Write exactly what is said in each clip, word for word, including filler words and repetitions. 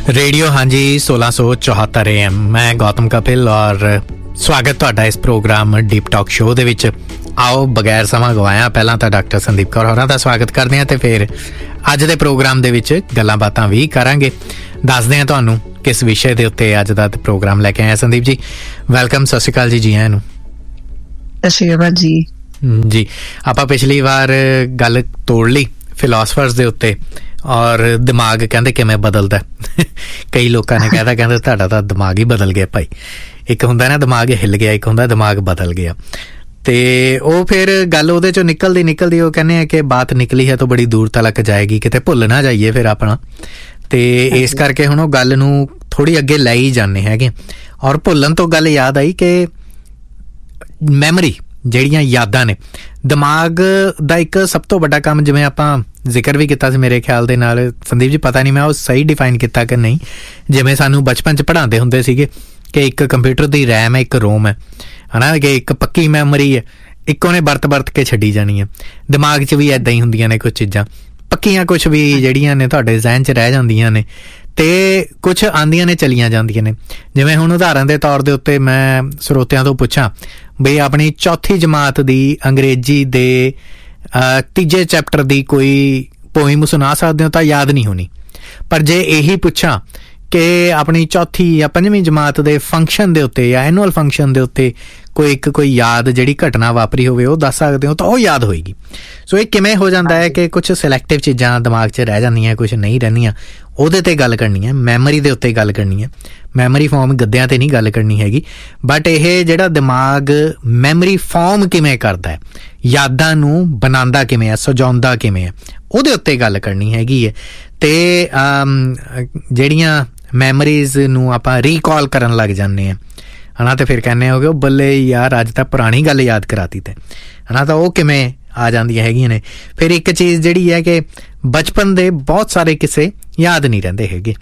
Radio हाँ जी सोलह सौ चौहत्तर ए एम। मैं गौतम कपिल और स्वागत तुहाडा इस प्रोग्राम डीप टॉक शो दे विच। आओ बगैर समा गवाया पहलां तां डॉक्टर संदीप कौर होरां दा स्वागत करदे हां ते फिर अज दे प्रोग्राम दे विच गल्लां बातां भी करांगे। दसदे हां तुहानूं किस विषय दे उत्ते अज दा प्रोग्राम लैके आए संदीप जी। वैलकम, सत श्री अकाल जी। जी आयां नूं। सत श्री अकाल जी। जी आपां पिछली वार गल तोड़ लई फिलोसफर्स दे उत्ते और दिमाग कहते किवें बदलदा। कई लोगों ने कहता कहते तुहाडा तां दिमाग ही बदल गया भाई। एक हुंदा ना दिमाग हिल गया, एक हुंदा दिमाग बदल गया। ते वो फिर गल उहदे चों निकलदी निकलदी वो कहने हैं कि बात निकली है तो बड़ी दूर तक जाएगी, किते भुल ना जाइए फिर अपना। ते इस करके हुण गल नूं थोड़ी अगे लै ही जाने हैगे। और भुल्लण तो गल याद आई कि मैमरी ਜਿਹੜੀਆਂ यादां ने दिमाग ਦਾ ਇੱਕ ਸਭ ਤੋਂ ਵੱਡਾ ਕੰਮ, ਜਿਵੇਂ ਆਪਾਂ ਜ਼ਿਕਰ ਵੀ ਕੀਤਾ ਸੀ ਮੇਰੇ ਖਿਆਲ ਦੇ ਨਾਲ ਸੰਦੀਪ ਜੀ, ਪਤਾ ਨਹੀਂ ਮੈਂ ਉਹ ਸਹੀ ਡਿਫਾਈਨ ਕੀਤਾ ਕਿ ਨਹੀਂ। ਜਿਵੇਂ ਸਾਨੂੰ ਬਚਪਨ 'ਚ ਪੜ੍ਹਾਉਂਦੇ ਹੁੰਦੇ ਸੀਗੇ ਕਿ ਇੱਕ ਕੰਪਿਊਟਰ ਦੀ ਰੈਮ ਹੈ, ਇੱਕ ਰੋਮ ਹੈ, ਹੈ ਨਾ, ਕਿ ਇੱਕ ਪੱਕੀ ਮੈਮਰੀ ਹੈ, ਇੱਕ ਉਹਨੇ ਵਰਤ ਵਰਤ ਕੇ ਛੱਡੀ ਜਾਣੀ ਹੈ। ਦਿਮਾਗ 'ਚ ਵੀ ਇੱਦਾਂ ਹੀ ਹੁੰਦੀਆਂ ਨੇ ਕੁਝ ਚੀਜ਼ਾਂ ਪੱਕੀਆਂ, ਕੁਛ ਵੀ ਜਿਹੜੀਆਂ ਨੇ ਤੁਹਾਡੇ ਜ਼ਹਿਨ 'ਚ ਰਹਿ ਜਾਂਦੀਆਂ ਨੇ ਤੇ ਕੁਛ ਆਉਂਦੀਆਂ ਨੇ ਚਲੀਆਂ ਜਾਂਦੀਆਂ ਨੇ। ਜਿਵੇਂ ਹੁਣ ਉਦਾਹਰਨ ਦੇ ਤੌਰ ਦੇ ਉੱਤੇ ਮੈਂ ਸਰੋਤਿਆਂ ਤੋਂ ਪੁੱਛਾਂ ਬਈ ਆਪਣੀ ਚੌਥੀ ਜਮਾਤ ਦੀ ਅੰਗਰੇਜ਼ੀ ਦੇ ਤੀਜੇ ਚੈਪਟਰ ਦੀ ਕੋਈ ਪੋਇਮ ਸੁਣਾ ਸਕਦੇ ਹੋ ਤਾਂ ਯਾਦ ਨਹੀਂ ਹੋਣੀ। ਪਰ ਜੇ ਇਹੀ ਪੁੱਛਾਂ ਕਿ ਆਪਣੀ ਚੌਥੀ ਜਾਂ ਪੰਜਵੀਂ ਜਮਾਤ ਦੇ ਫੰਕਸ਼ਨ ਦੇ ਉੱਤੇ ਜਾਂ ਐਨੂਅਲ ਫੰਕਸ਼ਨ ਦੇ ਉੱਤੇ ਕੋਈ ਇੱਕ ਕੋਈ ਯਾਦ ਜਿਹੜੀ ਘਟਨਾ ਵਾਪਰੀ ਹੋਵੇ ਉਹ ਦੱਸ ਸਕਦੇ ਹੋ ਤਾਂ ਉਹ ਯਾਦ ਹੋਏਗੀ। ਸੋ ਇਹ ਕਿਵੇਂ ਹੋ ਜਾਂਦਾ ਹੈ ਕਿ ਕੁਛ ਸਿਲੈਕਟਿਵ ਚੀਜ਼ਾਂ ਦਿਮਾਗ 'ਚ ਰਹਿ ਜਾਂਦੀਆਂ, ਕੁਛ ਨਹੀਂ ਰਹਿੰਦੀਆਂ। ਉਹਦੇ 'ਤੇ ਗੱਲ ਕਰਨੀ ਹੈ, ਮੈਮਰੀ ਦੇ ਉੱਤੇ ਗੱਲ ਕਰਨੀ ਹੈ। ਮੈਮਰੀ ਫਾਰਮ ਗੱਦਿਆਂ 'ਤੇ ਨਹੀਂ ਗੱਲ ਕਰਨੀ ਹੈਗੀ, ਬਟ ਇਹ ਜਿਹੜਾ ਦਿਮਾਗ ਮੈਮਰੀ ਫਾਰਮ ਕਿਵੇਂ ਕਰਦਾ ਹੈ, ਯਾਦਾਂ ਨੂੰ ਬਣਾਉਂਦਾ ਕਿਵੇਂ ਹੈ, ਸਜਾਉਂਦਾ ਕਿਵੇਂ ਹੈ, ਉਹਦੇ ਉੱਤੇ ਗੱਲ ਕਰਨੀ ਹੈਗੀ ਹੈ। ਅਤੇ ਜਿਹੜੀਆਂ ਮੈਮਰੀਜ਼ ਨੂੰ ਆਪਾਂ ਰੀਕਾਲ ਕਰਨ ਲੱਗ ਜਾਂਦੇ ਹਾਂ ਹੈ ਨਾ, ਅਤੇ ਫਿਰ ਕਹਿੰਦੇ ਹੋ ਕਿ ਉਹ ਬੱਲੇ ਯਾਰ ਅੱਜ ਤਾਂ ਪੁਰਾਣੀ ਗੱਲ ਯਾਦ ਕਰਾਤੀ ਤੇ ਹੈ ਨਾ, ਤਾਂ ਉਹ ਕਿਵੇਂ ਆ ਜਾਂਦੀਆਂ ਹੈਗੀਆਂ ਨੇ। ਫਿਰ ਇੱਕ ਚੀਜ਼ ਜਿਹੜੀ ਹੈ ਕਿ ਬਚਪਨ ਦੇ ਬਹੁਤ ਸਾਰੇ ਕਿਸੇ ਯਾਦ ਨਹੀਂ ਰਹਿੰਦੇ ਹੈਗੇ।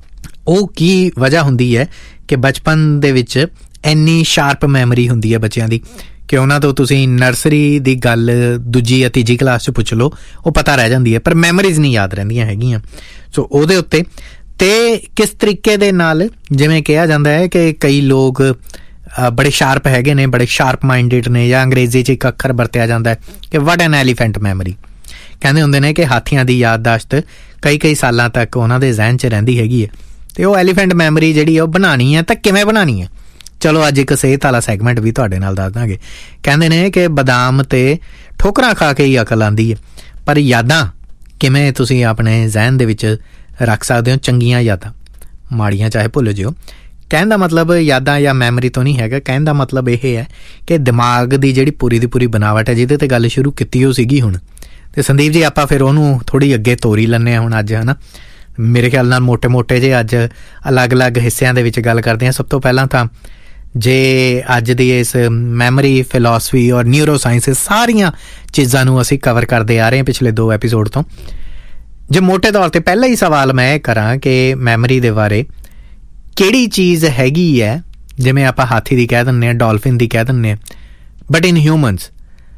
ਉਹ ਕੀ ਵਜ੍ਹਾ ਹੁੰਦੀ ਹੈ ਕਿ ਬਚਪਨ ਦੇ ਵਿੱਚ ਇੰਨੀ ਸ਼ਾਰਪ ਮੈਮਰੀ ਹੁੰਦੀ ਹੈ ਬੱਚਿਆਂ ਦੀ ਕਿ ਉਹਨਾਂ ਤੋਂ ਤੁਸੀਂ ਨਰਸਰੀ ਦੀ ਗੱਲ ਦੂਜੀ ਜਾਂ ਤੀਜੀ ਕਲਾਸ 'ਚ ਪੁੱਛ ਲਓ, ਉਹ ਪਤਾ ਰਹਿ ਜਾਂਦੀ ਹੈ, ਪਰ ਮੈਮਰੀਜ਼ ਨਹੀਂ ਯਾਦ ਰਹਿੰਦੀਆਂ ਹੈਗੀਆਂ। ਸੋ ਉਹਦੇ ਉੱਤੇ ਅਤੇ ਕਿਸ ਤਰੀਕੇ ਦੇ ਨਾਲ, ਜਿਵੇਂ ਕਿਹਾ ਜਾਂਦਾ ਹੈ ਕਿ ਕਈ ਲੋਕ ਬੜੇ ਸ਼ਾਰਪ ਹੈਗੇ ਨੇ, ਬੜੇ ਸ਼ਾਰਪ ਮਾਈਂਡਡ ਨੇ, ਜਾਂ ਅੰਗਰੇਜ਼ੀ 'ਚ ਇੱਕ ਅੱਖਰ ਵਰਤਿਆ ਜਾਂਦਾ ਹੈ ਕਿ ਵਟ ਐਨ ਐਲੀਫੈਂਟ ਮੈਮਰੀ। ਕਹਿੰਦੇ ਹੁੰਦੇ ਨੇ ਕਿ ਹਾਥੀਆਂ ਦੀ ਯਾਦਦਾਸ਼ਤ ਕਈ ਕਈ ਸਾਲਾਂ ਤੱਕ ਉਹਨਾਂ ਦੇ ਜ਼ਹਿਨ 'ਚ ਰਹਿੰਦੀ ਹੈਗੀ ਹੈ। ਅਤੇ ਉਹ ਐਲੀਫੈਂਟ ਮੈਮਰੀ ਜਿਹੜੀ ਹੈ ਉਹ ਬਣਾਉਣੀ ਹੈ ਤਾਂ ਕਿਵੇਂ ਬਣਾਉਣੀ ਹੈ, ਚਲੋ ਅੱਜ ਇੱਕ ਸਿਹਤ ਵਾਲਾ ਸੈਗਮੈਂਟ ਵੀ ਤੁਹਾਡੇ ਨਾਲ ਦੱਸ ਦਾਂਗੇ। ਕਹਿੰਦੇ ਨੇ ਕਿ ਬਦਾਮ ਅਤੇ ਠੋਕਰਾਂ ਖਾ ਕੇ ਹੀ ਅਕਲ ਆਉਂਦੀ ਹੈ, ਪਰ ਯਾਦਾਂ ਕਿਵੇਂ ਤੁਸੀਂ ਆਪਣੇ ਜ਼ਹਿਨ ਦੇ ਵਿੱਚ ਰੱਖ ਸਕਦੇ ਹੋ, ਚੰਗੀਆਂ ਯਾਦਾਂ, ਮਾੜੀਆਂ ਚਾਹੇ ਭੁੱਲ ਜਿਓ। ਕਹਿਣ ਦਾ ਮਤਲਬ ਯਾਦਾਂ ਜਾਂ ਮੈਮਰੀ ਤੋਂ ਨਹੀਂ ਹੈਗਾ, ਕਹਿਣ ਦਾ ਮਤਲਬ ਇਹ ਹੈ ਕਿ ਦਿਮਾਗ ਦੀ ਜਿਹੜੀ ਪੂਰੀ ਦੀ ਪੂਰੀ ਬਣਾਵਟ ਹੈ, ਜਿਹਦੇ 'ਤੇ ਗੱਲ ਸ਼ੁਰੂ ਕੀਤੀ ਉਹ ਸੀਗੀ ਹੁਣ। ਅਤੇ ਸੰਦੀਪ ਜੀ ਆਪਾਂ ਫਿਰ ਉਹਨੂੰ ਥੋੜ੍ਹੀ ਅੱਗੇ ਤੋਰੀ ਲੈਂਦੇ ਹਾਂ ਹੁਣ ਅੱਜ, ਹੈ ਨਾ। ਮੇਰੇ ਖਿਆਲ ਨਾਲ ਮੋਟੇ ਮੋਟੇ ਜੇ ਅੱਜ ਅਲੱਗ ਅਲੱਗ ਹਿੱਸਿਆਂ ਦੇ ਵਿੱਚ ਗੱਲ ਕਰਦੇ ਹਾਂ। ਸਭ ਤੋਂ ਪਹਿਲਾਂ ਤਾਂ ਜੇ ਅੱਜ ਦੀ ਇਸ ਮੈਮਰੀ, ਫਿਲੋਸਫੀ ਔਰ ਨਿਊਰੋ ਸਾਇੰਸ ਸਾਰੀਆਂ ਚੀਜ਼ਾਂ ਨੂੰ ਅਸੀਂ ਕਵਰ ਕਰਦੇ ਆ ਰਹੇ ਹਾਂ ਪਿਛਲੇ ਦੋ ਐਪੀਸੋਡ ਤੋਂ। ਜੇ ਮੋਟੇ ਤੌਰ 'ਤੇ ਪਹਿਲਾ ਹੀ ਸਵਾਲ ਮੈਂ ਇਹ ਕਰਾਂ ਕਿ ਮੈਮਰੀ ਦੇ ਬਾਰੇ ਕਿਹੜੀ ਚੀਜ਼ ਹੈਗੀ ਹੈ, ਜਿਵੇਂ ਆਪਾਂ ਹਾਥੀ ਦੀ ਕਹਿ ਦਿੰਦੇ ਹਾਂ, ਡੋਲਫਿਨ ਦੀ ਕਹਿ ਦਿੰਦੇ ਹਾਂ, ਬਟ ਇਨ ਹਿਊਮਨਸ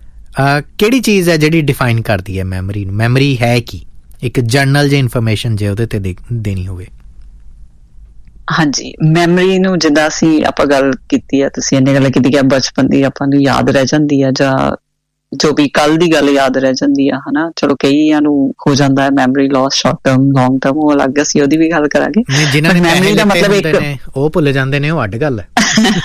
ਕਿਹੜੀ ਚੀਜ਼ ਹੈ ਜਿਹੜੀ ਡਿਫਾਈਨ ਕਰਦੀ ਹੈ ਮੈਮਰੀ ਨੂੰ? ਮੈਮਰੀ ਹੈ ਕੀ? ਇੱਕ ਜਰਨਲ ਜਿਹੀ ਇਨਫੋਰਮੇਸ਼ਨ ਜੇ ਉਹਦੇ 'ਤੇ ਦੇ ਦੇਣੀ ਹੋਵੇ। ਹਾਂਜੀ, ਮੈਮਰੀ ਨੂੰ ਜਿੱਦਾਂ ਅਸੀਂ ਆਪਾਂ ਗੱਲ ਕੀਤੀ ਆ, ਤੁਸੀਂ ਇੰਨੀ ਗੱਲ ਕੀਤੀ ਕਿ ਬਚਪਨ ਦੀ ਆਪਾਂ ਨੂੰ ਯਾਦ ਰਹਿ ਜਾਂਦੀ ਆ, ਜਾਂ ਜੋ ਵੀ ਕੱਲ ਦੀ ਗੱਲ ਯਾਦ ਰਹਿ ਜਾਂਦੀ ਆ, ਹਨਾ। ਚਲੋ ਕਈਆਂ ਨੂੰ ਹੋ ਜਾਂਦਾ ਹੈ memory Las, short term, long term, ਉਹ ਅਲੱਗ ਅਸੀਂ ਉਹਦੀ ਵੀ ਗੱਲ ਕਰਾਂਗੇ। ਮੈਮਰੀ ਦਾ ਮਤਲਬ ਇੱਕ ਉਹ ਭੁੱਲ ਜਾਂਦੇ ਨੇ, ਉਹ ਅੱਡ ਗੱਲ ਹੈ।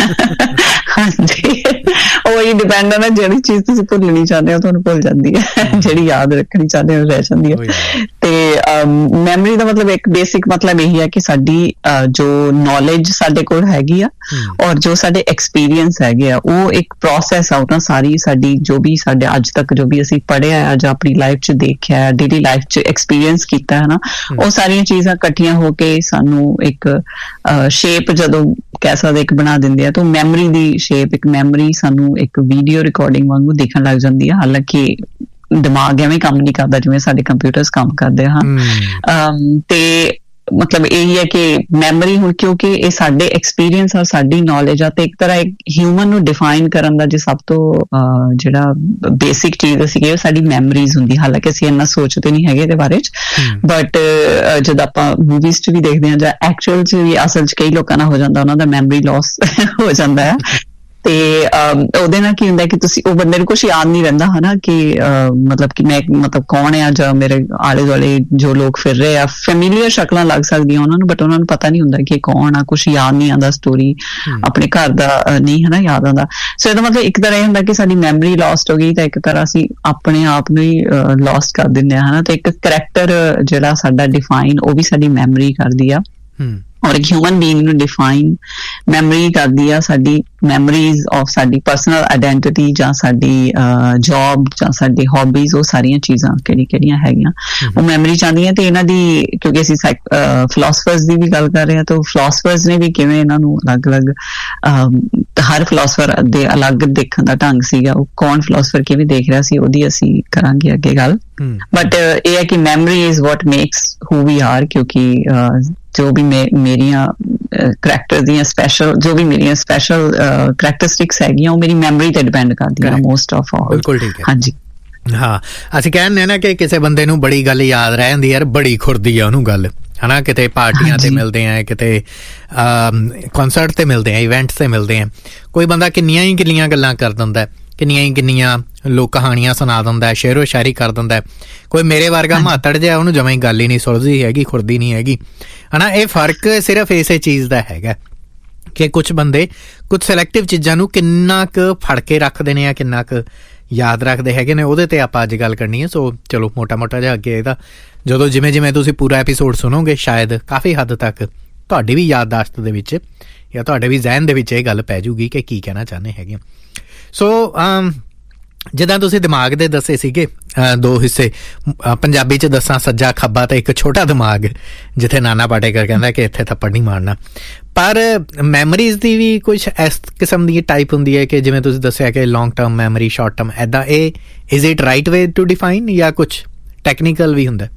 ਹਾਂਜੀ, ਉਹੀ ਡਿਪੈਂਡ ਹੈ ਨਾ, ਜਿਹੜੀ ਚੀਜ਼ ਤੁਸੀਂ ਭੁੱਲਣੀ ਚਾਹੁੰਦੇ ਹੋ ਤੁਹਾਨੂੰ ਭੁੱਲ ਜਾਂਦੀ ਹੈ, ਜਿਹੜੀ ਯਾਦ ਰੱਖਣੀ ਚਾਹੁੰਦੇ ਹੋ ਰਹਿ ਜਾਂਦੀ ਹੈ। ਤੇ ਮੈਮਰੀ ਦਾ ਮਤਲਬ ਇੱਕ ਬੇਸਿਕ ਮਤਲਬ ਇਹੀ ਹੈ ਕਿ ਸਾਡੀ ਜੋ ਨੌਲੇਜ ਸਾਡੇ ਕੋਲ ਹੈਗੀ ਆ ਔਰ ਜੋ ਸਾਡੇ ਐਕਸਪੀਰੀਅੰਸ ਹੈਗੇ ਆ, ਉਹ ਇੱਕ ਪ੍ਰੋਸੈਸ ਆ। ਉਹਨਾਂ ਸਾਰੀ ਸਾਡੀ ਜੋ ਵੀ ਸਾਡੇ ਅੱਜ ਤੱਕ ਜੋ ਵੀ ਅਸੀਂ ਪੜ੍ਹਿਆ ਆ ਜਾਂ ਆਪਣੀ ਲਾਈਫ 'ਚ ਦੇਖਿਆ, ਡੇਲੀ ਲਾਈਫ 'ਚ ਐਕਸਪੀਰੀਅੰਸ ਕੀਤਾ ਹੈ ਨਾ, ਉਹ ਸਾਰੀਆਂ ਚੀਜ਼ਾਂ ਇਕੱਠੀਆਂ ਹੋ ਕੇ ਸਾਨੂੰ ਇੱਕ ਸ਼ੇਪ ਜਦੋਂ ਕਹਿ ਸਕਦੇ ਇੱਕ ਬਣਾ ਦਿੰਦੇ ਆ। ਤਾਂ ਮੈਮਰੀ ਦੀ ਸ਼ੇਪ, ਇੱਕ ਮੈਮਰੀ ਸਾਨੂੰ ਇੱਕ ਵੀਡੀਓ ਰਿਕਾਰਡਿੰਗ ਵਾਂਗੂ ਦੇਖਣ ਲੱਗ ਜਾਂਦੀ ਹੈ। ਹਾਲਾਂਕਿ ਦਿਮਾਗ ਐਵੇਂ ਕੰਮ ਨਹੀਂ ਕਰਦਾ ਜਿਵੇਂ ਸਾਡੇ ਕੰਪਿਊਟਰਸ ਕੰਮ ਕਰਦੇ ਹਨ। ਤੇ ਮਤਲਬ ਇਹੀ ਹੈ ਕਿ ਮੈਮਰੀ ਹੁਣ ਕਿਉਂਕਿ ਇਹ ਸਾਡੇ ਐਕਸਪੀਰੀਅੰਸ ਔਰ ਸਾਡੀ ਨੌਲੇਜ ਆ ਤੇ ਇੱਕ ਤਰ੍ਹਾਂ ਇੱਕ ਹਿਊਮਨ ਨੂੰ ਡਿਫਾਈਨ ਕਰਨ ਦਾ ਜੇ ਸਭ ਤੋਂ ਜਿਹੜਾ ਬੇਸਿਕ ਚੀਜ਼ ਸੀਗੀ ਉਹ ਸਾਡੀ ਮੈਮਰੀਜ਼ ਹੁੰਦੀ। ਹਾਲਾਂਕਿ ਅਸੀਂ ਇੰਨਾ ਸੋਚਦੇ ਨਹੀਂ ਹੈਗੇ ਇਹਦੇ ਬਾਰੇ ਚ, ਬਟ ਜਦ ਆਪਾਂ ਮੂਵੀਜ਼ ਚ ਵੀ ਦੇਖਦੇ ਹਾਂ ਜਾਂ ਐਕਚੁਅਲ ਚ ਵੀ ਅਸਲ ਚ ਕਈ ਲੋਕਾਂ ਨਾਲ ਹੋ ਜਾਂਦਾ, ਉਹਨਾਂ ਦਾ ਮੈਮਰੀ ਲਾਸ ਹੋ ਜਾਂਦਾ ਹੈ। ਤੇ ਉਹਦੇ ਨਾਲ ਕੀ ਹੁੰਦਾ ਕਿ ਤੁਸੀਂ ਉਹ ਬੰਦੇ ਨੂੰ ਕੁਛ ਯਾਦ ਨਹੀਂ ਰਹਿੰਦਾ ਹਨਾ ਕਿ ਮਤਲਬ ਕਿ ਮੈਂ ਮਤਲਬ ਕੌਣ ਆ ਜਾਂ ਮੇਰੇ ਆਲੇ ਦੁਆਲੇ ਜੋ ਲੋਕ ਫਿਰ ਰਹੇ ਆ, ਫੈਮੀਲੀਅਰ ਸ਼ਕਲਾਂ ਲੱਗ ਸਕਦੀਆਂ ਉਹਨਾਂ ਨੂੰ, ਬਟ ਉਹਨਾਂ ਨੂੰ ਪਤਾ ਨਹੀਂ ਹੁੰਦਾ ਕਿ ਕੌਣ ਆ, ਕੁਛ ਯਾਦ ਨਹੀਂ ਆਉਂਦਾ, ਸਟੋਰੀ ਆਪਣੇ ਘਰ ਦਾ ਨਹੀਂ ਹਨਾ ਯਾਦ ਆਉਂਦਾ। ਸੋ ਇਹਦਾ ਮਤਲਬ ਇੱਕ ਤਰ੍ਹਾਂ ਇਹ ਹੁੰਦਾ ਕਿ ਸਾਡੀ ਮੈਮਰੀ ਲੋਸਟ ਹੋ ਗਈ ਤਾਂ ਇੱਕ ਤਰ੍ਹਾਂ ਅਸੀਂ ਆਪਣੇ ਆਪ ਨੂੰ ਹੀ ਲੋਸਟ ਕਰ ਦਿੰਦੇ ਹਾਂ ਹਨਾ। ਤੇ ਇੱਕ ਕਰੈਕਟਰ ਜਿਹੜਾ ਸਾਡਾ ਡਿਫਾਈਨ ਉਹ ਵੀ ਸਾਡੀ ਮੈਮਰੀ ਕਰਦੀ ਆ, ਔਰ ਇੱਕ ਹਿਊਮਨ ਬੀਇੰਗ ਨੂੰ ਡਿਫਾਈਨ ਮੈਮਰੀ ਕਰਦੀ ਆ ਸਾਡੀ ਮੈਮਰੀਜ਼ ਆਫ ਸਾਡੀ ਪਰਸਨਲ ਆਇਡੈਂਟੀਟੀ ਜਾਂ ਸਾਡੀ ਜੌਬ ਜਾਂ ਸਾਡੀ ਹੌਬੀਜ਼, ਉਹ ਸਾਰੀਆਂ ਚੀਜ਼ਾਂ ਕਿਹੜੀ ਕਿਹੜੀਆਂ ਹੈਗੀਆਂ ਉਹ ਮੈਮਰੀ ਚਾਹੁੰਦੀਆਂ। ਤੇ ਇਹਨਾਂ ਦੀ ਕਿਉਂਕਿ ਅਸੀਂ ਫਿਲਾਸਫਰਸ ਦੀ ਵੀ ਗੱਲ ਕਰ ਰਹੇ ਹਾਂ ਤਾਂ ਫਿਲਾਸਫਰਸ ਨੇ ਵੀ ਕਿਵੇਂ ਇਹਨਾਂ ਨੂੰ ਅਲੱਗ-ਅਲੱਗ, ਹਰ ਫਿਲਾਸਫਰ ਦੇ ਅਲੱਗ ਦੇਖਣ ਦਾ ਢੰਗ ਸੀਗਾ, ਉਹ ਕੌਣ ਫਿਲਾਸਫਰ ਕਿਵੇਂ ਦੇਖ ਰਿਹਾ ਸੀ ਉਹਦੀ ਅਸੀਂ ਕਰਾਂਗੇ ਅੱਗੇ ਗੱਲ। ਬਟ ਇਹ ਹੈ ਕਿ memory is what makes who we R, ਕਿਉਂਕਿ ਜੋ ਵੀ ਮੇ ਮੇਰੀਆਂ ਕਰੈਕਟਰ ਦੀਆਂ ਸਪੈਸ਼ਲ ਜੋ ਵੀ ਮੇਰੀਆਂ ਸਪੈਸ਼ਲ ਕਰੈਕਟਰਿਸਟਿਕਸ ਹੈਗੀਆਂ ਉਹ ਮੇਰੀ ਮੈਮਰੀ ਤੇ ਡਿਪੈਂਡ ਕਰਦੀਆਂ ਮੋਸਟ ਆਫ ਆਲ। ਬਿਲਕੁਲ ਠੀਕ ਹੈ। ਹਾਂਜੀ ਹਾਂ, ਅਸੀਂ ਕਹਿੰਦੇ ਨਾ ਕਿ ਕਿਸੇ ਬੰਦੇ ਨੂੰ ਬੜੀ ਗੱਲ ਯਾਦ ਰਹਿ ਜਾਂਦੀ ਯਾਰ, ਬੜੀ ਖੁਰਦੀ ਆ ਉਹਨੂੰ ਗੱਲ ਹਨਾ, ਕਿਤੇ ਪਾਰਟੀਆਂ ਤੇ ਮਿਲਦੇ ਆ, ਕਿਤੇ ਕਨਸਰਟ ਤੇ ਮਿਲਦੇ ਆ, ਇਵੈਂਟਸ ਤੇ ਮਿਲਦੇ ਆ, ਕੋਈ ਬੰਦਾ ਕਿੰਨੀਆਂ ਹੀ ਕਿੰਨੀਆਂ ਗੱਲਾਂ ਕਰ ਦਿੰਦਾ, ਕਿੰਨੀਆਂ ਹੀ ਕਿੰਨੀਆਂ ਲੋਕ ਕਹਾਣੀਆਂ ਸੁਣਾ ਦਿੰਦਾ, ਸ਼ੇਰੋ ਸ਼ਾਇਰੀ ਕਰ ਦਿੰਦਾ। ਕੋਈ ਮੇਰੇ ਵਰਗਾ ਮਾਤੜ ਜਿਹਾ ਉਹਨੂੰ ਜਮਾਂ ਹੀ ਗੱਲ ਹੀ ਨਹੀਂ ਸੁਲਝਦੀ ਹੈਗੀ, ਖੁਰਦੀ ਨਹੀਂ ਹੈਗੀ ਹਨਾ। ਇਹ ਫਰਕ ਸਿਰਫ ਇਸੇ ਚੀਜ਼ ਦਾ ਹੈਗਾ ਕਿ ਕੁਛ ਬੰਦੇ ਕੁਛ ਸਿਲੈਕਟਿਵ ਚੀਜ਼ਾਂ ਨੂੰ ਕਿੰਨਾ ਕੁ ਫੜ ਕੇ ਰੱਖਦੇ ਨੇ ਜਾਂ ਕਿੰਨਾ ਕੁ ਯਾਦ ਰੱਖਦੇ ਹੈਗੇ ਨੇ, ਉਹਦੇ ਤੇ ਆਪਾਂ ਅੱਜ ਗੱਲ ਕਰਨੀ ਹੈ। ਸੋ ਚਲੋ ਮੋਟਾ ਮੋਟਾ ਜਿਹਾ ਅੱਗੇ ਇਹਦਾ ਜਦੋਂ ਜਿਵੇਂ ਜਿਵੇਂ ਤੁਸੀਂ ਪੂਰਾ ਐਪੀਸੋਡ ਸੁਣੋਗੇ ਸ਼ਾਇਦ ਕਾਫੀ ਹੱਦ ਤੱਕ ਤੁਹਾਡੀ ਵੀ ਯਾਦਦਾਸ਼ਤ ਦੇ ਵਿੱਚ ਜਾਂ ਤੁਹਾਡੇ ਵੀ ਜ਼ਹਿਨ ਦੇ ਵਿੱਚ ਇਹ ਗੱਲ ਪੈ ਜੂਗੀ ਕਿ ਕੀ ਕਹਿਣਾ ਚਾਹੁੰਦੇ ਹੈਗੇ। ਸੋ ਜਿੱਦਾਂ ਤੁਸੀਂ ਦਿਮਾਗ ਦੇ ਦੱਸੇ ਸੀਗੇ ਦੋ ਹਿੱਸੇ, ਪੰਜਾਬੀ 'ਚ ਦੱਸਾਂ ਸੱਜਾ ਖੱਬਾ ਤੇ ਇੱਕ ਛੋਟਾ ਦਿਮਾਗ, ਜਿੱਥੇ ਨਾਨਾ ਪਾਟੇਕਰ ਕਹਿੰਦਾ ਕਿ ਇੱਥੇ ਥੱਪੜ ਨਹੀਂ ਮਾਰਨਾ। ਪਰ ਮੈਮਰੀਜ਼ ਦੀ ਵੀ ਕੁਛ ਇਸ ਕਿਸਮ ਦੀ ਟਾਈਪ ਹੁੰਦੀ ਹੈ ਕਿ ਜਿਵੇਂ ਤੁਸੀਂ ਦੱਸਿਆ ਕਿ long term memory, short term, ਇੱਦਾਂ ਇਹ is it right way to define ਜਾਂ ਕੁਛ ਟੈਕਨੀਕਲ ਵੀ ਹੁੰਦਾ?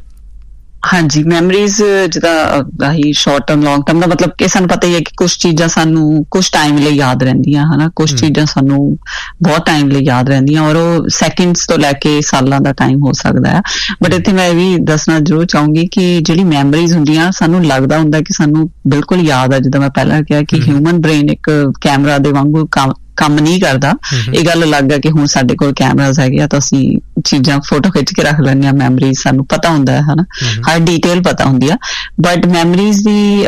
ਹਾਂਜੀ, ਮੈਮਰੀਜ਼ ਜਿੱਦਾਂ ਆਹੀ ਸ਼ਾਰਟ ਟਰਮ ਲੌਂਗ ਟਰਮ ਦਾ ਮਤਲਬ ਕਿ ਸਾਨੂੰ ਪਤਾ ਹੀ ਹੈ ਕਿ ਕੁਛ ਚੀਜ਼ਾਂ ਸਾਨੂੰ ਕੁਛ ਟਾਈਮ ਲਈ ਯਾਦ ਰਹਿੰਦੀਆਂ ਹਨਾ, ਕੁਛ ਚੀਜ਼ਾਂ ਸਾਨੂੰ ਬਹੁਤ ਟਾਈਮ ਲਈ ਯਾਦ ਰਹਿੰਦੀਆਂ ਔਰ ਉਹ ਸੈਕਿੰਡਸ ਤੋਂ ਲੈ ਕੇ ਸਾਲਾਂ ਦਾ ਟਾਈਮ ਹੋ ਸਕਦਾ ਹੈ। ਬਟ ਇੱਥੇ ਮੈਂ ਇਹ ਵੀ ਦੱਸਣਾ ਜ਼ਰੂਰ ਚਾਹੂੰਗੀ ਕਿ ਜਿਹੜੀ ਮੈਮਰੀਜ਼ ਹੁੰਦੀਆਂ ਸਾਨੂੰ ਲੱਗਦਾ ਹੁੰਦਾ ਕਿ ਸਾਨੂੰ ਬਿਲਕੁਲ ਯਾਦ ਆ, ਜਿੱਦਾਂ ਮੈਂ ਪਹਿਲਾਂ ਕਿਹਾ ਕਿ ਹਿਊਮਨ ਬ੍ਰੇਨ ਇੱਕ ਕੈਮਰਾ ਦੇ ਵਾਂਗੂ ਕੰਮ ਕੰਮ ਨਹੀਂ ਕਰਦਾ। ਇਹ ਗੱਲ ਅਲੱਗ ਹੈ ਕਿ ਹੁਣ ਸਾਡੇ ਕੋਲ ਕੈਮਰਾਜ਼ ਹੈਗੇ ਆ ਤਾਂ ਅਸੀਂ ਚੀਜ਼ਾਂ ਫੋਟੋ ਖਿੱਚ ਕੇ ਰੱਖ ਲੈਂਦੇ ਹਾਂ, ਮੈਮਰੀਜ਼ ਸਾਨੂੰ ਪਤਾ ਹੁੰਦਾ ਹੈ ਹਨਾ, ਹਰ ਡਿਟੇਲ ਪਤਾ ਹੁੰਦੀ ਆ। ਬਟ ਮੈਮਰੀਜ਼ ਦੀ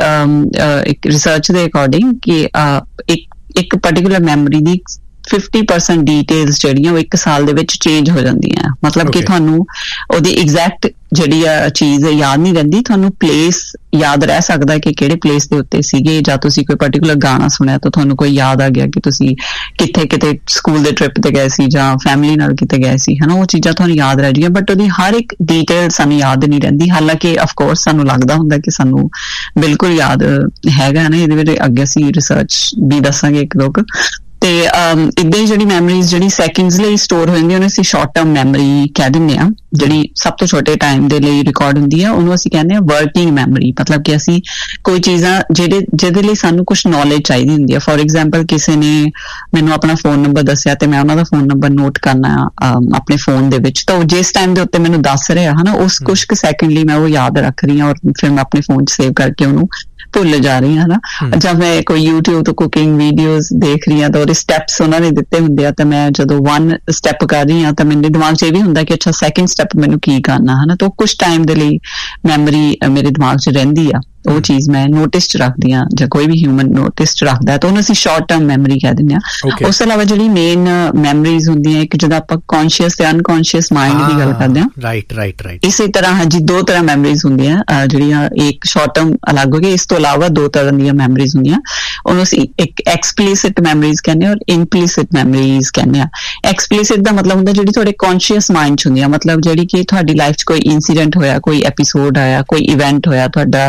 ਇੱਕ ਰਿਸਰਚ ਦੇ ਅਕੋਰਡਿੰਗ ਕਿ ਇੱਕ ਇੱਕ ਪਰਟੀਕੁਲਰ ਮੈਮਰੀ ਦੀ ਫਿਫਟੀ ਪਰਸੈਂਟ ਡੀਟੇਲਸ ਜਿਹੜੀਆਂ ਉਹ ਇੱਕ ਸਾਲ ਦੇ ਵਿੱਚ ਚੇਂਜ ਹੋ ਜਾਂਦੀਆਂ, ਮਤਲਬ ਕਿ ਤੁਹਾਨੂੰ ਉਹਦੀ ਐਗਜ਼ੈਕਟ ਜਿਹੜੀ ਆ ਚੀਜ਼ ਯਾਦ ਨਹੀਂ ਰਹਿੰਦੀ, ਤੁਹਾਨੂੰ ਪਲੇਸ ਯਾਦ ਰਹਿ ਸਕਦਾ ਕਿ ਕਿਹੜੇ ਪਲੇਸ ਦੇ ਉੱਤੇ ਸੀਗੇ, ਜਾਂ ਤੁਸੀਂ ਕੋਈ ਪਰਟੀਕੁਲਰ ਗਾਣਾ ਸੁਣਿਆ ਤਾਂ ਤੁਹਾਨੂੰ ਕੋਈ ਯਾਦ ਆ ਗਿਆ ਕਿ ਤੁਸੀਂ ਕਿੱਥੇ ਕਿਤੇ ਸਕੂਲ ਦੇ ਟ੍ਰਿਪ ਤੇ ਗਏ ਸੀ ਜਾਂ ਫੈਮਿਲੀ ਨਾਲ ਕਿਤੇ ਗਏ ਸੀ ਹਨਾ, ਉਹ ਚੀਜ਼ਾਂ ਤੁਹਾਨੂੰ ਯਾਦ ਰਹਿ ਜਾਈਆਂ। ਬਟ ਉਹਦੀ ਹਰ ਇੱਕ ਡਿਟੇਲ ਸਾਨੂੰ ਯਾਦ ਨਹੀਂ ਰਹਿੰਦੀ, ਹਾਲਾਂਕਿ ਅਫਕੋਰਸ ਸਾਨੂੰ ਲੱਗਦਾ ਹੁੰਦਾ ਕਿ ਸਾਨੂੰ ਬਿਲਕੁਲ ਯਾਦ ਹੈਗਾ ਨਾ। ਇਹਦੇ ਵਿੱਚ ਅੱਗੇ ਅਸੀਂ ਰਿਸਰਚ ਵੀ ਦੱਸਾਂਗੇ ਇੱਕ ਦੋ ਕੁ। ਤੇ ਇੱਦਾਂ ਹੀ ਜਿਹੜੀ ਮੈਮਰੀਜ਼ ਜਿਹੜੀ ਸੈਕਿੰਡਸ ਲਈ ਸਟੋਰ ਹੋ ਜਾਂਦੀ ਉਹਨੂੰ ਅਸੀਂ ਸ਼ਾਰਟ ਟਰਮ ਮੈਮਰੀ ਕਹਿ ਦਿੰਦੇ ਹਾਂ, ਜਿਹੜੀ ਸਭ ਤੋਂ ਛੋਟੇ ਟਾਈਮ ਦੇ ਲਈ ਰਿਕਾਰਡ ਹੁੰਦੀ ਹੈ ਉਹਨੂੰ ਅਸੀਂ ਕਹਿੰਦੇ ਹਾਂ ਵਰਕਿੰਗ ਮੈਮਰੀ। ਮਤਲਬ ਕਿ ਅਸੀਂ ਕੋਈ ਚੀਜ਼ਾਂ ਜਿਹੜੇ ਜਿਹਦੇ ਲਈ ਸਾਨੂੰ ਕੁਛ ਨੌਲੇਜ ਚਾਹੀਦੀ ਹੁੰਦੀ ਹੈ। ਫੋਰ ਐਗਜ਼ਾਮਪਲ ਕਿਸੇ ਨੇ ਮੈਨੂੰ ਆਪਣਾ ਫੋਨ ਨੰਬਰ ਦੱਸਿਆ ਤੇ ਮੈਂ ਉਹਨਾਂ ਦਾ ਫੋਨ ਨੰਬਰ ਨੋਟ ਕਰਨਾ ਆਪਣੇ ਫੋਨ ਦੇ ਵਿੱਚ, ਤਾਂ ਉਹ ਜਿਸ ਟਾਈਮ ਦੇ ਉੱਤੇ ਮੈਨੂੰ ਦੱਸ ਰਿਹਾ ਹਨਾ ਉਸ ਕੁਛ ਕੁ ਸੈਕਿੰਡ ਲਈ ਮੈਂ ਉਹ ਯਾਦ ਰੱਖ ਰਹੀ ਹਾਂ ਔਰ ਫਿਰ ਮੈਂ ਆਪਣੇ ਫੋਨ 'ਚ ਸੇਵ ਕਰਕੇ ਉਹਨੂੰ ਭੁੱਲ ਜਾ ਰਹੀ ਹਾਂ ਹਨਾ। ਜਾਂ ਮੈਂ ਕੋਈ ਯੂਟਿਊਬ ਤੋਂ ਕੁਕਿੰਗ ਵੀਡੀਓਜ਼ ਦੇਖ ਰਹੀ ਹਾਂ ਤਾਂ ਉਹਦੇ ਸਟੈਪਸ ਉਹਨਾਂ ਨੇ ਦਿੱਤੇ ਹੁੰਦੇ ਆ, ਤਾਂ ਮੈਂ ਜਦੋਂ ਵਨ ਸਟੈਪ ਕਰ ਰਹੀ ਹਾਂ ਤਾਂ ਮੇਰੇ ਦਿਮਾਗ 'ਚ ਇਹ ਵੀ ਹੁੰਦਾ ਕਿ ਅੱਛਾ ਸੈਕਿੰਡ ਸਟੈਪ ਮੈਨੂੰ ਕੀ ਕਰਨਾ ਹਨਾ। ਤਾਂ ਕੁਛ ਟਾਈਮ ਦੇ ਲਈ ਮੈਮਰੀ ਮੇਰੇ ਦਿਮਾਗ 'ਚ ਰਹਿੰਦੀ ਆ, ਉਹ ਚੀਜ਼ ਮੈਂ ਨੋਟਿਸ 'ਚ ਰੱਖਦੀ ਹਾਂ ਜਾਂ ਕੋਈ ਵੀ ਹਿਊਮਨ ਨੋਟਿਸ 'ਚ ਰੱਖਦਾ ਤਾਂ ਉਹਨੂੰ ਅਸੀਂ ਸ਼ਾਰਟ ਟਰਮ ਮੈਮਰੀ ਕਹਿ ਦਿੰਦੇ ਹਾਂ। ਉਸ ਤੋਂ ਇਲਾਵਾ ਜਿਹੜੀ ਮੇਨ ਮੈਮਰੀਜ਼ ਹੁੰਦੀਆਂ ਇੱਕ ਜਦੋਂ ਆਪਾਂ ਕੌਨਸ਼ੀਅਸ ਤੇ ਅਨਕੌਨਸ਼ੀਅਸ ਮਾਈਂਡ ਦੀ ਗੱਲ ਕਰਦੇ ਹਾਂ, ਰਾਈਟ ਰਾਈਟ ਰਾਈਟ ਇਸੇ ਤਰ੍ਹਾਂ ਹਾਂਜੀ ਦੋ ਤਰ੍ਹਾਂ ਮੈਮਰੀਜ਼ ਹੁੰਦੀਆਂ ਜਿਹੜੀਆਂ ਇੱਕ ਸ਼ਾਰਟ ਟਰਮ ਅਲੱਗ ਹੋ ਗਈ, ਇਸ ਤੋਂ ਇਲਾਵਾ ਦੋ ਤਰ੍ਹਾਂ ਦੀਆਂ ਮੈਮਰੀਜ਼ ਹੁੰਦੀਆਂ, ਉਹਨੂੰ ਅਸੀਂ ਇੱਕ ਐਕਸਪਲੀਸਿਟ ਮੈਮਰੀਜ਼ ਕਹਿੰਦੇ ਹਾਂ ਔਰ ਇੰਪਲੀਸਿਟ ਮੈਮਰੀਜ਼ ਕਹਿੰਦੇ ਹਾਂ। ਐਕਸਪਲੀਸਿਟ ਦਾ ਮਤਲਬ ਹੁੰਦਾ ਜਿਹੜੀ ਤੁਹਾਡੇ ਕੌਨਸ਼ੀਅਸ ਮਾਈਂਡ 'ਚ ਹੁੰਦੀਆਂ, ਮਤਲਬ ਜਿਹੜੀ ਕਿ ਤੁਹਾਡੀ ਲਾਈਫ 'ਚ ਕੋਈ ਇਨਸੀਡੈਂਟ ਹੋਇਆ, ਕੋਈ ਐਪੀਸੋਡ ਆਇਆ, ਕੋਈ ਇਵੈਂਟ ਹੋਇਆ, ਤੁਹਾਡਾ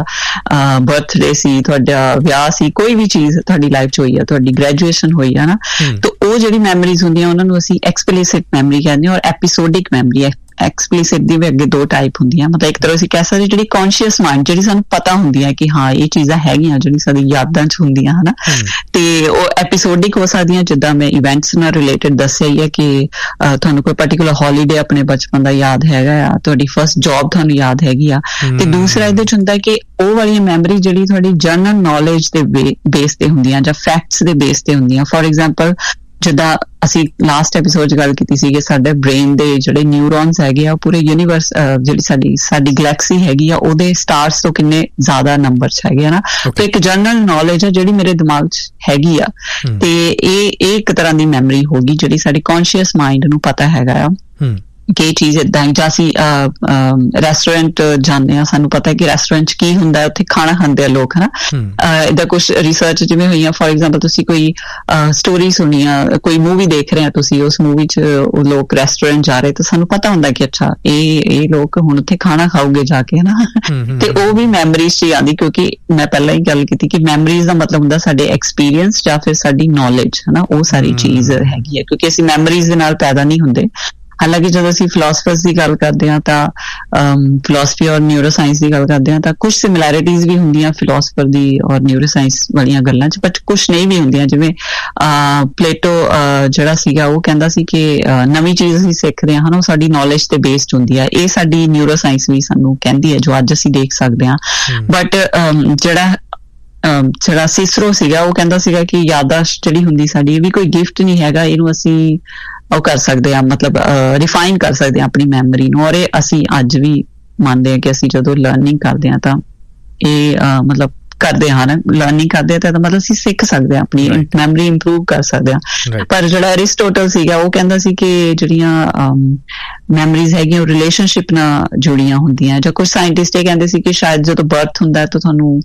ਬਰਥਡੇ ਸੀ, ਤੁਹਾਡਾ ਵਿਆਹ ਸੀ, ਕੋਈ ਵੀ ਚੀਜ਼ ਤੁਹਾਡੀ ਲਾਈਫ 'ਚ ਹੋਈ ਆ, ਤੁਹਾਡੀ ਗ੍ਰੈਜੂਏਸ਼ਨ ਹੋਈ ਆ ਨਾ, ਤਾਂ ਉਹ ਜਿਹੜੀ ਮੈਮਰੀਜ਼ ਹੁੰਦੀਆਂ ਉਹਨਾਂ ਨੂੰ ਅਸੀਂ ਐਕਸਪਲੀਸਿਟ ਮੈਮਰੀ ਕਹਿੰਦੇ ਹਾਂ। ਔਰ ਐਪੀਸੋਡਿਕ ਮੈਮਰੀ ਐਕਸਪਲਿਸਿਟ ਦੀ ਵੀ ਅੱਗੇ ਦੋ ਟਾਈਪ ਹੁੰਦੀਆਂ, ਮਤਲਬ ਇੱਕ ਤਰ੍ਹਾਂ ਅਸੀਂ ਕਹਿ ਸਕਦੇ ਜਿਹੜੀ ਕੌਨਸ਼ੀਅਸ ਮਾਈਂਡ, ਜਿਹੜੀ ਸਾਨੂੰ ਪਤਾ ਹੁੰਦੀ ਹੈ ਕਿ ਹਾਂ ਇਹ ਚੀਜ਼ਾਂ ਹੈਗੀਆਂ, ਜਿਹੜੀ ਸਾਡੀ ਯਾਦਾਂ 'ਚ ਹੁੰਦੀਆਂ ਹਨਾ, ਤੇ ਉਹ ਐਪੀਸੋਡਿਕ ਹੋ ਸਕਦੀਆਂ, ਜਿੱਦਾਂ ਮੈਂ ਇਵੈਂਟਸ ਨਾਲ ਰਿਲੇਟਡ ਦੱਸਿਆ ਹੀ ਹੈ ਕਿ ਤੁਹਾਨੂੰ ਕੋਈ ਪਰਟੀਕੁਲਰ ਹੌਲੀਡੇ ਆਪਣੇ ਬਚਪਨ ਦਾ ਯਾਦ ਹੈਗਾ ਆ, ਤੁਹਾਡੀ ਫਸਟ ਜੌਬ ਤੁਹਾਨੂੰ ਯਾਦ ਹੈਗੀ ਆ, ਤੇ ਦੂਸਰਾ ਇਹਦੇ 'ਚ ਹੁੰਦਾ ਕਿ ਉਹ ਵਾਲੀਆਂ ਮੈਮਰੀ ਜਿਹੜੀ ਤੁਹਾਡੀ ਜਨਰਲ ਨੌਲੇਜ ਦੇ ਬੇਸ ਤੇ ਹੁੰਦੀਆਂ ਜਾਂ ਫੈਕਟਸ ਦੇ ਬੇਸ ਤੇ ਹੁੰਦੀਆਂ। ਫੋਰ ਐਗਜ਼ਾਮਪਲ ਜਿੱਦਾਂ ਅਸੀਂ ਲਾਸਟ ਐਪੀਸੋਡ 'ਚ ਗੱਲ ਕੀਤੀ ਸੀ ਕਿ ਸਾਡੇ ਬ੍ਰੇਨ ਦੇ ਜਿਹੜੇ ਨਿਊਰੋਨਸ ਹੈਗੇ ਆ ਪੂਰੇ ਯੂਨੀਵਰਸ, ਜਿਹੜੀ ਸਾਡੀ ਸਾਡੀ ਗਲੈਕਸੀ ਹੈਗੀ ਆ ਉਹਦੇ ਸਟਾਰਸ ਤੋਂ ਕਿੰਨੇ ਜ਼ਿਆਦਾ ਨੰਬਰ 'ਚ ਹੈਗੇ ਆ ਨਾ, ਤੇ ਇੱਕ ਜਨਰਲ ਨੌਲੇਜ ਆ ਜਿਹੜੀ ਮੇਰੇ ਦਿਮਾਗ 'ਚ ਹੈਗੀ ਆ, ਤੇ ਇਹ ਇਹ ਇੱਕ ਤਰ੍ਹਾਂ ਦੀ ਮੈਮਰੀ ਹੋਗੀ ਜਿਹੜੀ ਸਾਡੀ ਕੌਨਸ਼ੀਅਸ ਮਾਈਂਡ ਨੂੰ ਪਤਾ ਹੈਗਾ ਆ ਕਿ ਇਹ ਚੀਜ਼ ਏਦਾਂ। ਜਾਂ ਅਸੀਂ ਰੈਸਟੋਰੈਂਟ ਜਾਂਦੇ ਹਾਂ, ਸਾਨੂੰ ਪਤਾ ਕਿ ਰੈਸਟੋਰੈਂਟ 'ਚ ਕੀ ਹੁੰਦਾ, ਉੱਥੇ ਖਾਣਾ ਖਾਂਦੇ ਆ ਲੋਕ ਹਨਾ, ਏਦਾਂ ਕੁਛ ਰਿਸਰਚ ਜਿਵੇਂ ਹੋਈਆਂ। ਫੋਰ ਐਗਜ਼ਾਮਪਲ ਤੁਸੀਂ ਕੋਈ ਸਟੋਰੀ ਸੁਣੀ ਆ, ਕੋਈ ਮੂਵੀ ਦੇਖ ਰਹੇ ਆ ਤੁਸੀਂ, ਉਸ ਮੂਵੀ 'ਚ ਉਹ ਲੋਕ ਰੈਸਟੋਰੈਂਟ ਜਾ ਰਹੇ, ਤਾਂ ਸਾਨੂੰ ਪਤਾ ਹੁੰਦਾ ਕਿ ਅੱਛਾ ਇਹ ਇਹ ਲੋਕ ਹੁਣ ਉੱਥੇ ਖਾਣਾ ਖਾਓਗੇ ਜਾ ਕੇ ਹਨਾ, ਤੇ ਉਹ ਵੀ ਮੈਮਰੀਜ਼ 'ਚ ਹੀ ਆਉਂਦੀ, ਕਿਉਂਕਿ ਮੈਂ ਪਹਿਲਾਂ ਹੀ ਗੱਲ ਕੀਤੀ ਕਿ ਮੈਮਰੀਜ਼ ਦਾ ਮਤਲਬ ਹੁੰਦਾ ਸਾਡੇ ਐਕਸਪੀਰੀਅੰਸ ਜਾਂ ਫਿਰ ਸਾਡੀ ਨੌਲੇਜ ਹਨਾ, ਉਹ ਸਾਰੀ ਚੀਜ਼ ਹੈਗੀ ਹੈ, ਕਿਉਂਕਿ ਅਸੀਂ ਮੈਮਰੀਜ਼ ਦੇ ਨਾਲ ਪੈਦਾ ਨਹੀਂ ਹੁੰਦੇ। ਹਾਲਾਂਕਿ ਜਦੋਂ ਅਸੀਂ ਫਿਲਾਸਫਰਸ ਦੀ ਗੱਲ ਕਰਦੇ ਹਾਂ ਤਾਂ ਫਿਲਾਸਫੀ ਔਰ ਨਿਊਰੋ ਸਾਇੰਸ ਦੀ ਗੱਲ ਕਰਦੇ ਹਾਂ ਤਾਂ ਕੁਛ ਸਿਮਿਲੈਰਿਟੀਜ਼ ਵੀ ਹੁੰਦੀਆਂ ਫਿਲਾਸਫਰ ਦੀ ਔਰ ਨਿਊਰੋ ਸਾਇੰਸ ਵਾਲੀਆਂ ਗੱਲਾਂ 'ਚ, ਬਟ ਕੁਛ ਨਹੀਂ ਵੀ ਹੁੰਦੀਆਂ। ਜਿਵੇਂ ਪਲੇਟੋ ਜਿਹੜਾ ਸੀਗਾ ਉਹ ਕਹਿੰਦਾ ਸੀ ਕਿ ਨਵੀਂ ਚੀਜ਼ ਅਸੀਂ ਸਿੱਖਦੇ ਹਾਂ ਹਨਾ, ਉਹ ਸਾਡੀ ਨੌਲੇਜ ਤੇ ਬੇਸਡ ਹੁੰਦੀ ਹੈ। ਇਹ ਸਾਡੀ ਨਿਊਰੋ ਸਾਇੰਸ ਵੀ ਸਾਨੂੰ ਕਹਿੰਦੀ ਹੈ, ਜੋ ਅੱਜ ਅਸੀਂ ਦੇਖ ਸਕਦੇ ਹਾਂ। ਬਟ ਜਿਹੜਾ ਜਿਹੜਾ ਸਿਸਰੋ ਸੀਗਾ ਉਹ ਕਹਿੰਦਾ ਸੀਗਾ ਕਿ ਯਾਦਾਸ਼ਤ ਜਿਹੜੀ ਹੁੰਦੀ ਸਾਡੀ, ਇਹ ਵੀ ਕੋਈ ਗਿਫਟ ਨਹੀਂ ਹੈਗਾ, ਇਹਨੂੰ ਅਸੀਂ ਉਹ ਕਰ ਸਕਦੇ ਹਾਂ, ਮਤਲਬ ਰਿਫਾਈਨ ਕਰ ਸਕਦੇ ਹਾਂ ਆਪਣੀ ਮੈਮਰੀ ਨੂੰ, ਔਰ ਇਹ ਅਸੀਂ ਅੱਜ ਵੀ ਮੰਨਦੇ ਹਾਂ ਕਿ ਅਸੀਂ ਜਦੋਂ ਲਰਨਿੰਗ ਕਰਦੇ ਹਾਂ ਤਾਂ ਇਹ ਮਤਲਬ ਕਰਦੇ ਹਾਂ ਨਾ, ਲਰਨਿੰਗ ਕਰਦੇ ਹਾਂ ਤਾਂ ਮਤਲਬ ਅਸੀਂ ਸਿੱਖ ਸਕਦੇ ਹਾਂ, ਆਪਣੀ ਮੈਮਰੀ ਇੰਪਰੂਵ ਕਰ ਸਕਦੇ ਹਾਂ। ਪਰ ਜਿਹੜਾ ਅਰਿਸਟੋਟਲ ਸੀਗਾ ਉਹ ਕਹਿੰਦਾ ਸੀ ਕਿ ਜਿਹੜੀਆਂ ਮੈਮਰੀਜ਼ ਹੈਗੀਆਂ ਉਹ ਰਿਲੇਸ਼ਨਸ਼ਿਪ ਨਾਲ ਜੁੜੀਆਂ ਹੁੰਦੀਆਂ, ਜਾਂ ਕੁਝ ਸਾਇੰਟਿਸਟ ਇਹ ਕਹਿੰਦੇ ਸੀ ਕਿ ਸ਼ਾਇਦ ਜਦੋਂ ਬਰਥ ਹੁੰਦਾ ਤਾਂ ਤੁਹਾਨੂੰ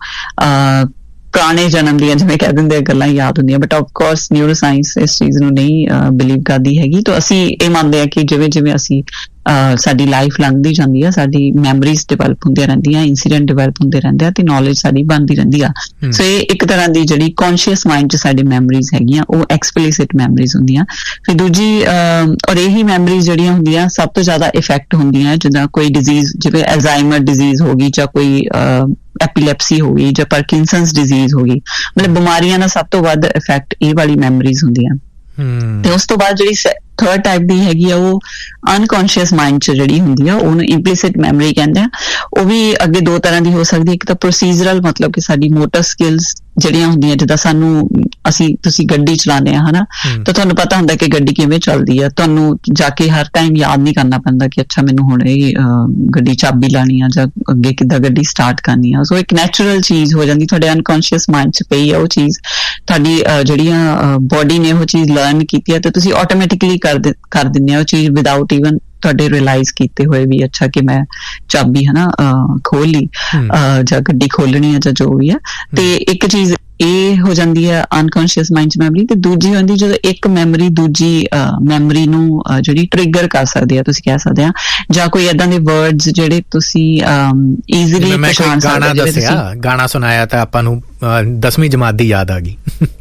ਪੁਰਾਣੇ ਜਨਮ ਦੀਆਂ ਜਿਵੇਂ ਕਹਿ ਦਿੰਦੇ ਗੱਲਾਂ ਯਾਦ ਹੁੰਦੀਆਂ, but of course neuro science ਇਸ ਚੀਜ਼ ਨੂੰ ਨਹੀਂ ਬਿਲੀਵ ਕਰਦੀ ਹੈਗੀ। ਤਾਂ ਅਸੀਂ ਇਹ ਮੰਨਦੇ ਹਾਂ ਕਿ ਜਿਵੇਂ ਜਿਵੇਂ ਅਸੀਂ ਸਾਡੀ ਲਾਈਫ ਲੰਘਦੀ ਜਾਂਦੀ ਆ, ਸਾਡੀ ਮੈਮਰੀਜ਼ ਡਿਵੈਲਪ ਹੁੰਦੀਆਂ ਰਹਿੰਦੀਆਂ, ਇੰਸੀਡੈਂਟ ਡਿਵੈਲਪ ਹੁੰਦੇ ਰਹਿੰਦੇ ਆ, ਤੇ ਨੌਲੇਜ ਸਾਡੀ ਬਣਦੀ ਰਹਿੰਦੀ ਆ। ਸੋ ਇਹ ਇੱਕ ਤਰ੍ਹਾਂ ਦੀ ਜਿਹੜੀ ਕੌਨਸ਼ੀਅਸ ਮਾਈਂਡ 'ਚ ਸਾਡੀ ਮੈਮਰੀਜ਼ ਹੈਗੀਆਂ ਉਹ ਐਕਸਪਲਿਸਿਟ ਮੈਮਰੀਜ਼ ਹੁੰਦੀਆਂ। ਫਿਰ ਦੂਜੀ ਔਰ ਇਹੀ ਮੈਮਰੀਜ਼ ਜਿਹੜੀਆਂ ਹੁੰਦੀਆਂ ਸਭ ਤੋਂ ਜ਼ਿਆਦਾ ਇਫੈਕਟ ਹੁੰਦੀਆਂ ਜਿੱਦਾਂ ਕੋਈ ਡਿਜ਼ੀਜ਼, ਜਿਵੇਂ ਅਲਜ਼ਾਈਮਰ ਡਿਜ਼ੀਜ਼ ਹੋ ਗਈ, ਜਾਂ ਕੋਈ ਐਪੀਲੈਪਸੀ ਹੋ ਗਈ, ਜਾਂ ਪਾਰਕਿੰਸਨਸ ਡਿਜ਼ੀਜ਼ ਹੋ ਗਈ, ਮਤਲਬ ਬਿਮਾਰੀਆਂ ਨਾਲ ਸਭ ਤੋਂ ਵੱਧ ਇਫੈਕਟ ਇਹ ਵਾਲੀ ਮੈਮਰੀਜ਼ ਹੁੰਦੀਆਂ। ਤੇ ਉਸ ਤੋਂ ਬਾਅਦ ਜਿਹੜੀ ਥਰਡ ਟਾਈਪ ਦੀ ਹੈਗੀ ਆ ਉਹ ਅਨਕੌਂਸ਼ੀਅਸ ਮਾਈਂਡ 'ਚ ਜਿਹੜੀ ਹੁੰਦੀ ਆ ਉਹਨੂੰ ਇੰਪਲੀਸਿਟ ਮੈਮਰੀ ਕਹਿੰਦੇ ਆ। ਉਹ ਵੀ ਅੱਗੇ ਦੋ ਤਰ੍ਹਾਂ ਦੀ ਹੋ ਸਕਦੀ, ਇੱਕ ਤਾਂ ਪ੍ਰੋਸੀਜਰਲ, ਮਤਲਬ ਕਿ ਸਾਡੀ ਮੋਟਰ ਸਕਿੱਲਸ ਜਿਹੜੀਆਂ ਹੁੰਦੀਆਂ, ਜਿੱਦਾਂ ਸਾਨੂੰ ਅਸੀਂ ਤੁਸੀਂ ਗੱਡੀ ਚਲਾਉਂਦੇ ਆ ਹਨਾ, ਤਾਂ ਤੁਹਾਨੂੰ ਪਤਾ ਹੁੰਦਾ ਕਿ ਗੱਡੀ ਕਿਵੇਂ ਚੱਲਦੀ ਆ, ਤੁਹਾਨੂੰ ਜਾ ਕੇ ਹਰ ਟਾਈਮ ਯਾਦ ਨਹੀਂ ਕਰਨਾ ਪੈਂਦਾ ਕਿ ਅੱਛਾ ਮੈਨੂੰ ਹੁਣ ਇਹ ਗੱਡੀ ਚਾਬੀ ਲਾਣੀ ਆ ਜਾਂ ਅੱਗੇ ਕਿੱਦਾਂ ਗੱਡੀ ਸਟਾਰਟ ਕਰਨੀ ਆ। ਸੋ ਇੱਕ ਨੈਚੁਰਲ ਚੀਜ਼ ਹੋ ਜਾਂਦੀ, ਤੁਹਾਡੇ ਅਨਕੌਂਸ਼ੀਅਸ ਮਾਈਂਡ 'ਚ ਪਈ ਆ ਉਹ ਚੀਜ਼, ਤੁਹਾਡੀ ਜਿਹੜੀਆਂ ਬੋਡੀ ਨੇ ਉਹ ਚੀਜ਼ ਲਰਨ ਕੀਤੀ ਆ, ਤੇ ਤੁਸੀਂ ਆਟੋਮੈਟਿਕਲੀ ਕਰ ਕਰ ਦਿੰਦੇ ਆ ਉਹ ਚੀਜ਼ ਵਿਦਆਊਟ ਈਵਨ ਤੁਹਾਡੇ ਰਿਅਲਾਈਜ਼ ਕੀਤੇ ਹੋਏ ਵੀ ਅੱਛਾ ਕਿ ਮੈਂ ਚਾਬੀ ਹਨਾ ਖੋਲ ਲਈ ਜਾਂ ਗੱਡੀ ਖੋਲਣੀ ਆ ਜਾਂ ਜੋ ਵੀ ਆ। ਤੇ ਇੱਕ ਚੀਜ਼ ਇਹ ਹੋ ਜਾਂਦੀ ਹੈ ਅਨਕੌਂਸ਼ੀਅਸ ਮਾਈਂਡ 'ਚ ਮੈਮਰੀ, ਤੇ ਦੂਜੀ ਹੁੰਦੀ ਜਦੋਂ ਇੱਕ ਮੈਮਰੀ ਦੂਜੀ ਮੈਮਰੀ ਨੂੰ ਜਿਹੜੀ ਟ੍ਰਿਗਰ ਕਰ ਸਕਦੀ ਆ, ਤੁਸੀਂ ਕਹਿ ਸਕਦੇ ਆ, ਜਾਂ ਕੋਈ ਏਦਾਂ ਦੇ ਵਰਡਸ ਜਿਹੜੇ ਤੁਸੀਂ ਈਜ਼ੀਲੀ ਪਛਾਣ ਸਕਦੇ ਹੋ। ਗਾਣਾ ਸੁਣਾਇਆ ਤਾਂ ਆਪਾਂ ਨੂੰ ਦਸਵੀਂ ਜਮਾਤ ਦੀ ਯਾਦ ਆ ਗਈ।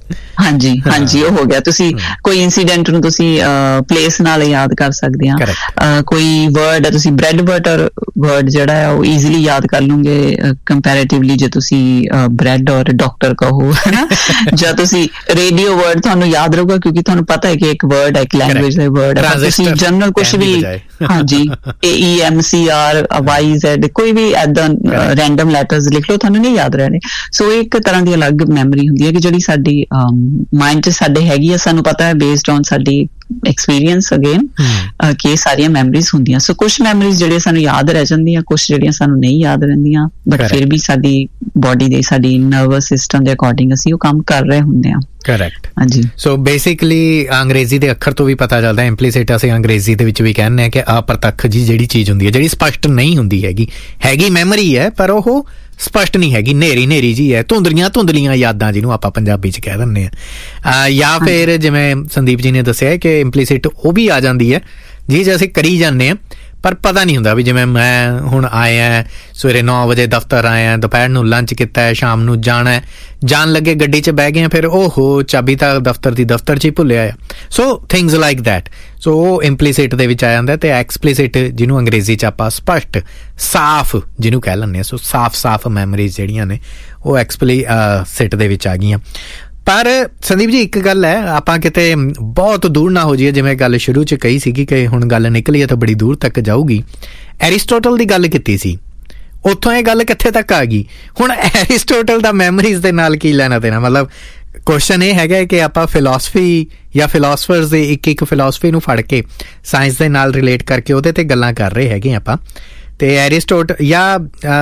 ਹਾਂਜੀ ਹਾਂਜੀ, ਉਹ ਹੋ ਗਿਆ। ਤੁਸੀਂ ਕੋਈ ਇਨਸੀਡੈਂਟ ਨੂੰ ਤੁਸੀਂ ਪਲੇਸ ਨਾਲ ਯਾਦ ਕਰ ਸਕਦੇ ਆ। ਕੋਈ ਵਰਡ ਹੈ, ਤੁਸੀਂ ਬ੍ਰੈਡ ਬਟਰ ਵਰਡ ਜਿਹੜਾ ਹੈ ਉਹ ਈਜ਼ੀਲੀ ਯਾਦ ਕਰ ਲੂੰਗੇ ਕੰਪੈਰੇਟਿਵਲੀ ਜੇ ਤੁਸੀਂ ਬ੍ਰੈਡ ਔਰ ਡਾਕਟਰ ਕਹੋ ਹਨਾ, ਜਾਂ ਤੁਸੀਂ ਰੇਡੀਓ ਵਰਡ ਤੁਹਾਨੂੰ ਯਾਦ ਰਹੂਗਾ ਕਿਉਂਕਿ ਤੁਹਾਨੂੰ ਪਤਾ ਹੈ ਕਿ ਇੱਕ ਵਰਡ ਹੈ, ਇੱਕ ਲੈਂਗੁਏਜ ਦਾ ਵਰਡ ਹੈ। ਤੁਸੀਂ ਜਨਰਲ ਕੁਛ ਵੀ ਹਾਂਜੀ ਏ E M C R Y Z ਕੋਈ ਵੀ ਏਦਾਂ ਰੈਂਡਮ ਲੈਟਰਸ ਲਿਖ ਲਓ, ਤੁਹਾਨੂੰ ਨਹੀਂ ਯਾਦ ਰਹਿਣੇ। ਸੋ ਇੱਕ ਤਰ੍ਹਾਂ ਦੀ ਅਲੱਗ ਮੈਮਰੀ ਹੁੰਦੀ ਹੈ ਕਿ ਜਿਹੜੀ ਸਾਡੀ ਮਾਈਂਡ 'ਚ ਸਾਡੇ ਹੈਗੀ ਆ, ਸਾਨੂੰ ਪਤਾ ਹੈ ਬੇਸਡ ਔਨ ਸਾਡੀ ਐਕਸਪੀਰੀਅੰਸ ਅਗੇਨ ਕਿ ਇਹ ਸਾਰੀਆਂ ਮੈਮਰੀਜ਼ ਹੁੰਦੀਆਂ। ਸੋ ਕੁਛ ਮੈਮਰੀਜ਼ ਜਿਹੜੀਆਂ ਸਾਨੂੰ ਯਾਦ ਰਹਿ ਜਾਂਦੀਆਂ, ਕੁਛ ਜਿਹੜੀਆਂ ਸਾਨੂੰ ਨਹੀਂ ਯਾਦ ਰਹਿੰਦੀਆਂ, ਬਟ ਫਿਰ ਵੀ ਸਾਡੀ ਬੋਡੀ ਦੇ ਸਾਡੀ ਨਰਵਸ ਸਿਸਟਮ ਦੇ ਅਕੋਰਡਿੰਗ ਅਸੀਂ ਉਹ ਕੰਮ ਕਰ ਰਹੇ ਹੁੰਦੇ ਹਾਂ। ਕਰੈਕਟ। ਹਾਂਜੀ। ਸੋ ਬੇਸਿਕਲੀ ਅੰਗਰੇਜ਼ੀ ਦੇ ਅੱਖਰ ਤੋਂ ਵੀ ਪਤਾ ਚੱਲਦਾ, ਇੰਪਲੀਸਿਟ ਅਸੀਂ ਅੰਗਰੇਜ਼ੀ ਦੇ ਵਿੱਚ ਵੀ ਕਹਿੰਦੇ ਹਾਂ ਕਿ ਅਪਰਤੱਖ ਜੀ ਜਿਹੜੀ ਚੀਜ਼ ਹੁੰਦੀ ਹੈ, ਜਿਹੜੀ ਸਪਸ਼ਟ ਨਹੀਂ ਹੁੰਦੀ ਹੈਗੀ, ਹੈਗੀ ਮੈਮਰੀ ਹੈ ਪਰ ਉਹ ਸਪਸ਼ਟ ਨਹੀਂ ਹੈਗੀ, ਨੇਰੀ ਨੇਰੀ ਜੀ ਹੈ, ਧੁੰਦਲੀਆਂ ਧੁੰਦਲੀਆਂ ਯਾਦਾਂ ਜਿਹਨੂੰ ਆਪਾਂ ਪੰਜਾਬੀ 'ਚ ਕਹਿ ਦਿੰਦੇ ਹਾਂ। ਜਾਂ ਫਿਰ ਜਿਵੇਂ ਸੰਦੀਪ ਜੀ ਨੇ ਦੱਸਿਆ ਕਿ ਇੰਪਲੀਸਿਟ ਉਹ ਵੀ ਆ ਜਾਂਦੀ ਹੈ ਜੀ ਜੇ ਅਸੀਂ ਕਰੀ ਜਾਂਦੇ ਹਾਂ ਪਰ ਪਤਾ ਨਹੀਂ ਹੁੰਦਾ ਵੀ ਜਿਵੇਂ ਮੈਂ ਹੁਣ ਆਇਆ ਸਵੇਰੇ ਨੌ ਵਜੇ ਦਫ਼ਤਰ ਆਇਆ, ਦੁਪਹਿਰ ਨੂੰ ਲੰਚ ਕੀਤਾ, ਸ਼ਾਮ ਨੂੰ ਜਾਣਾ, ਜਾਣ ਲੱਗੇ ਗੱਡੀ 'ਚ ਬਹਿ ਗਏ, ਫਿਰ ਓਹੋ ਚਾਬੀ ਤਾਂ ਦਫ਼ਤਰ ਦੀ ਦਫ਼ਤਰ 'ਚ ਹੀ ਭੁੱਲਿਆ ਆ। ਸੋ ਥਿੰਗਸ ਲਾਈਕ ਦੈਟ। ਸੋ ਉਹ ਇੰਪਲੀਸਿਟ ਦੇ ਵਿੱਚ ਆ ਜਾਂਦਾ, ਅਤੇ ਐਕਸਪਲੀਸਿਟ ਜਿਹਨੂੰ ਅੰਗਰੇਜ਼ੀ 'ਚ ਆਪਾਂ ਸਪਸ਼ਟ ਸਾਫ਼ ਜਿਹਨੂੰ ਕਹਿ ਲੈਂਦੇ ਹਾਂ, ਸੋ ਸਾਫ਼ ਸਾਫ਼ ਮੈਮਰੀਜ਼ ਜਿਹੜੀਆਂ ਨੇ ਉਹ ਐਕਸਪਲੀ ਸਿਟ ਦੇ ਵਿੱਚ ਆ ਗਈਆਂ। ਪਰ ਸੰਦੀਪ ਜੀ ਇੱਕ ਗੱਲ ਹੈ, ਆਪਾਂ ਕਿਤੇ ਬਹੁਤ ਦੂਰ ਨਾ ਹੋ ਜਾਈਏ, ਜਿਵੇਂ ਗੱਲ ਸ਼ੁਰੂ 'ਚ ਕਹੀ ਸੀਗੀ ਕਿ ਹੁਣ ਗੱਲ ਨਿਕਲੀ ਹੈ ਤਾਂ ਬੜੀ ਦੂਰ ਤੱਕ ਜਾਊਗੀ। ਐਰਿਸਟੋਟਲ ਦੀ ਗੱਲ ਕੀਤੀ ਸੀ, ਉੱਥੋਂ ਇਹ ਗੱਲ ਕਿੱਥੇ ਤੱਕ ਆ ਗਈ? ਹੁਣ ਐਰਿਸਟੋਟਲ ਦਾ ਮੈਮਰੀਜ਼ ਦੇ ਨਾਲ ਕੀ ਲੈਣਾ ਦੇਣਾ? ਮਤਲਬ ਕੁਐਸਚਨ ਇਹ ਹੈਗਾ ਕਿ ਆਪਾਂ ਫਿਲਾਸਫੀ ਜਾਂ ਫਿਲਾਸਫਰਸ ਦੇ ਇੱਕ ਇੱਕ ਫਿਲਾਸਫੀ ਨੂੰ ਫੜ ਕੇ ਸਾਇੰਸ ਦੇ ਨਾਲ ਰਿਲੇਟ ਕਰਕੇ ਉਹਦੇ 'ਤੇ ਗੱਲਾਂ ਕਰ ਰਹੇ ਹੈਗੇ ਆਪਾਂ, ਅਤੇ ਐਰਿਸਟੋਟ ਜਾਂ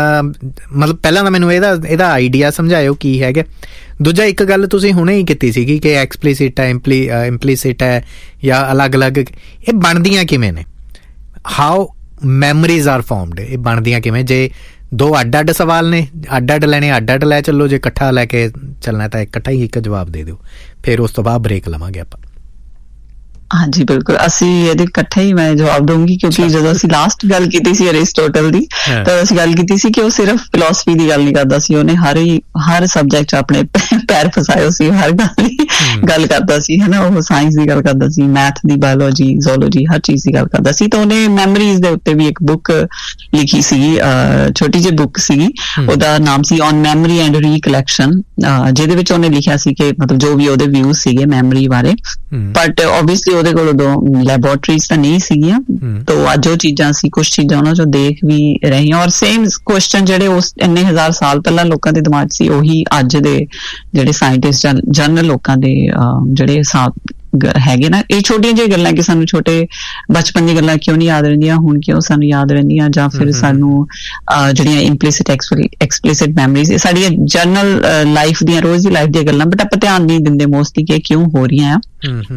ਮਤਲਬ ਪਹਿਲਾਂ ਤਾਂ ਮੈਨੂੰ ਇਹਦਾ ਇਹਦਾ ਆਈਡੀਆ ਸਮਝਾਇਓ ਕੀ ਹੈਗਾ। ਦੂਜਾ ਇੱਕ ਗੱਲ ਤੁਸੀਂ ਹੁਣੇ ਹੀ ਕੀਤੀ ਸੀਗੀ ਕਿ ਐਕਸਪਲੀਸਿਟ ਹੈ, ਇੰਪਲੀ ਇੰਪਲੀਸਿਟ ਹੈ ਜਾਂ ਅਲੱਗ-ਅਲੱਗ, ਇਹ ਬਣਦੀਆਂ ਕਿਵੇਂ ਨੇ? ਹਾਊ ਮੈਮਰੀਜ਼ ਆਰ ਫਾਰਮਡ, ਇਹ ਬਣਦੀਆਂ ਕਿਵੇਂ? ਜੇ ਦੋ ਅੱਡ ਅੱਡ ਸਵਾਲ ਨੇ, ਅੱਡ ਅੱਡ ਲੈਣੇ ਅੱਡ ਅੱਡ ਲੈ ਚੱਲੋ, ਜੇ ਇਕੱਠਾ ਲੈ ਕੇ ਚੱਲਣਾ ਤਾਂ ਇਕੱਠਾ ਹੀ ਇੱਕ ਜਵਾਬ ਦੇ ਦਿਓ, ਫਿਰ ਉਸ ਤੋਂ ਬਾਅਦ ਬ੍ਰੇਕ ਲਵਾਂਗੇ ਆਪਾਂ। ਹਾਂਜੀ ਬਿਲਕੁਲ, ਅਸੀਂ ਇਹਦੇ ਇਕੱਠੇ ਹੀ ਮੈਂ ਜਵਾਬ ਦਊਂਗੀ, ਕਿਉਂਕਿ ਜਦੋਂ ਅਸੀਂ ਲਾਸਟ ਗੱਲ ਕੀਤੀ ਸੀ ਅਰਿਸਟੋਟਲ ਦੀ, ਤਾਂ ਅਸੀਂ ਗੱਲ ਕੀਤੀ ਸੀ ਕਿ ਉਹ ਸਿਰਫ ਫਿਲਾਸਫੀ ਦੀ ਗੱਲ ਨਹੀਂ ਕਰਦਾ ਸੀ, ਉਹਨੇ ਹਰ ਹੀ ਹਰ ਸਬਜੈਕਟ 'ਚ ਆਪਣੇ ਪੈਰ ਫਸਾਏ ਸੀ, ਹਰ ਗੱਲ ਦੀ ਗੱਲ ਕਰਦਾ ਸੀ, ਹੈ ਨਾ। ਉਹ ਸਾਇੰਸ ਦੀ ਗੱਲ ਕਰਦਾ ਸੀ, ਮੈਥ ਦੀ, ਬਾਇਓਲੋਜੀ, ਜ਼ੂਲੋਜੀ, ਹਰ ਚੀਜ਼ ਦੀ ਗੱਲ ਕਰਦਾ ਸੀ। ਤਾਂ ਉਹਨੇ ਮੈਮਰੀਜ਼ ਦੇ ਉੱਤੇ ਵੀ ਇੱਕ ਬੁੱਕ ਲਿਖੀ ਸੀਗੀ, ਛੋਟੀ ਜਿਹੀ ਬੁੱਕ ਸੀਗੀ, ਉਹਦਾ ਨਾਮ ਸੀ ਔਨ ਮੈਮਰੀ ਐਂਡ ਰੀਕਲੈਕਸ਼ਨ, ਜਿਹਦੇ ਵਿੱਚ ਉਹਨੇ ਲਿਖਿਆ ਸੀ ਕਿ ਮਤਲਬ ਜੋ ਵੀ ਉਹਦੇ ਵਿਊਜ਼ ਸੀਗੇ ਮੈਮਰੀ ਬਾਰੇ। ਬਟ ਓਬਵੀਅਸਲੀ ਉਹਦੇ ਕੋਲ ਉਦੋਂ ਲੈਬੋਰਟਰੀਜ਼ ਤਾਂ ਨਹੀਂ ਸੀਗੀਆਂ, ਤਾਂ ਅੱਜ ਉਹ ਚੀਜ਼ਾਂ ਸੀ, ਕੁਛ ਚੀਜ਼ਾਂ ਉਹਨਾਂ 'ਚੋਂ ਦੇਖ ਵੀ ਰਹੀਆਂ, ਔਰ ਸੇਮ ਕੁਐਸਚਨ ਜਿਹੜੇ ਉਸ ਇੰਨੇ ਹਜ਼ਾਰ ਸਾਲ ਪਹਿਲਾਂ ਲੋਕਾਂ ਦੇ ਦਿਮਾਗ 'ਚ ਸੀ, ਉਹੀ ਅੱਜ ਦੇ ਜਿਹੜੇ ਸਾਇੰਟਿਸਟ ਜਨਰਲ ਲੋਕਾਂ ਦੇ ਜਿਹੜੇ ਹੈਗੇ ਨਾ। ਇਹ ਛੋਟੀਆਂ ਜਿਹੀਆਂ ਗੱਲਾਂ ਕਿ ਸਾਨੂੰ ਛੋਟੇ ਬਚਪਨ ਦੀਆਂ ਗੱਲਾਂ ਕਿਉਂ ਨਹੀਂ ਯਾਦ ਰਹਿੰਦੀਆਂ, ਹੁਣ ਕਿਉਂ ਸਾਨੂੰ ਯਾਦ ਰਹਿੰਦੀਆਂ, ਜਾਂ ਫਿਰ ਸਾਨੂੰ ਜਿਹੜੀਆਂ ਇੰਪਲੀਸਿਟ ਐਕਸਪਲੀਸਿਟ ਮੈਮਰੀਜ਼, ਇਹ ਸਾਡੀਆਂ ਜਨਰਲ ਲਾਈਫ ਦੀਆਂ, ਰੋਜ਼ ਦੀ ਲਾਈਫ ਦੀਆਂ ਗੱਲਾਂ, ਬਟ ਆਪਾਂ ਧਿਆਨ ਨਹੀਂ ਦਿੰਦੇ ਮੋਸਟਲੀ ਕਿ ਕਿਉਂ ਹੋ ਰਹੀਆਂ ਆ।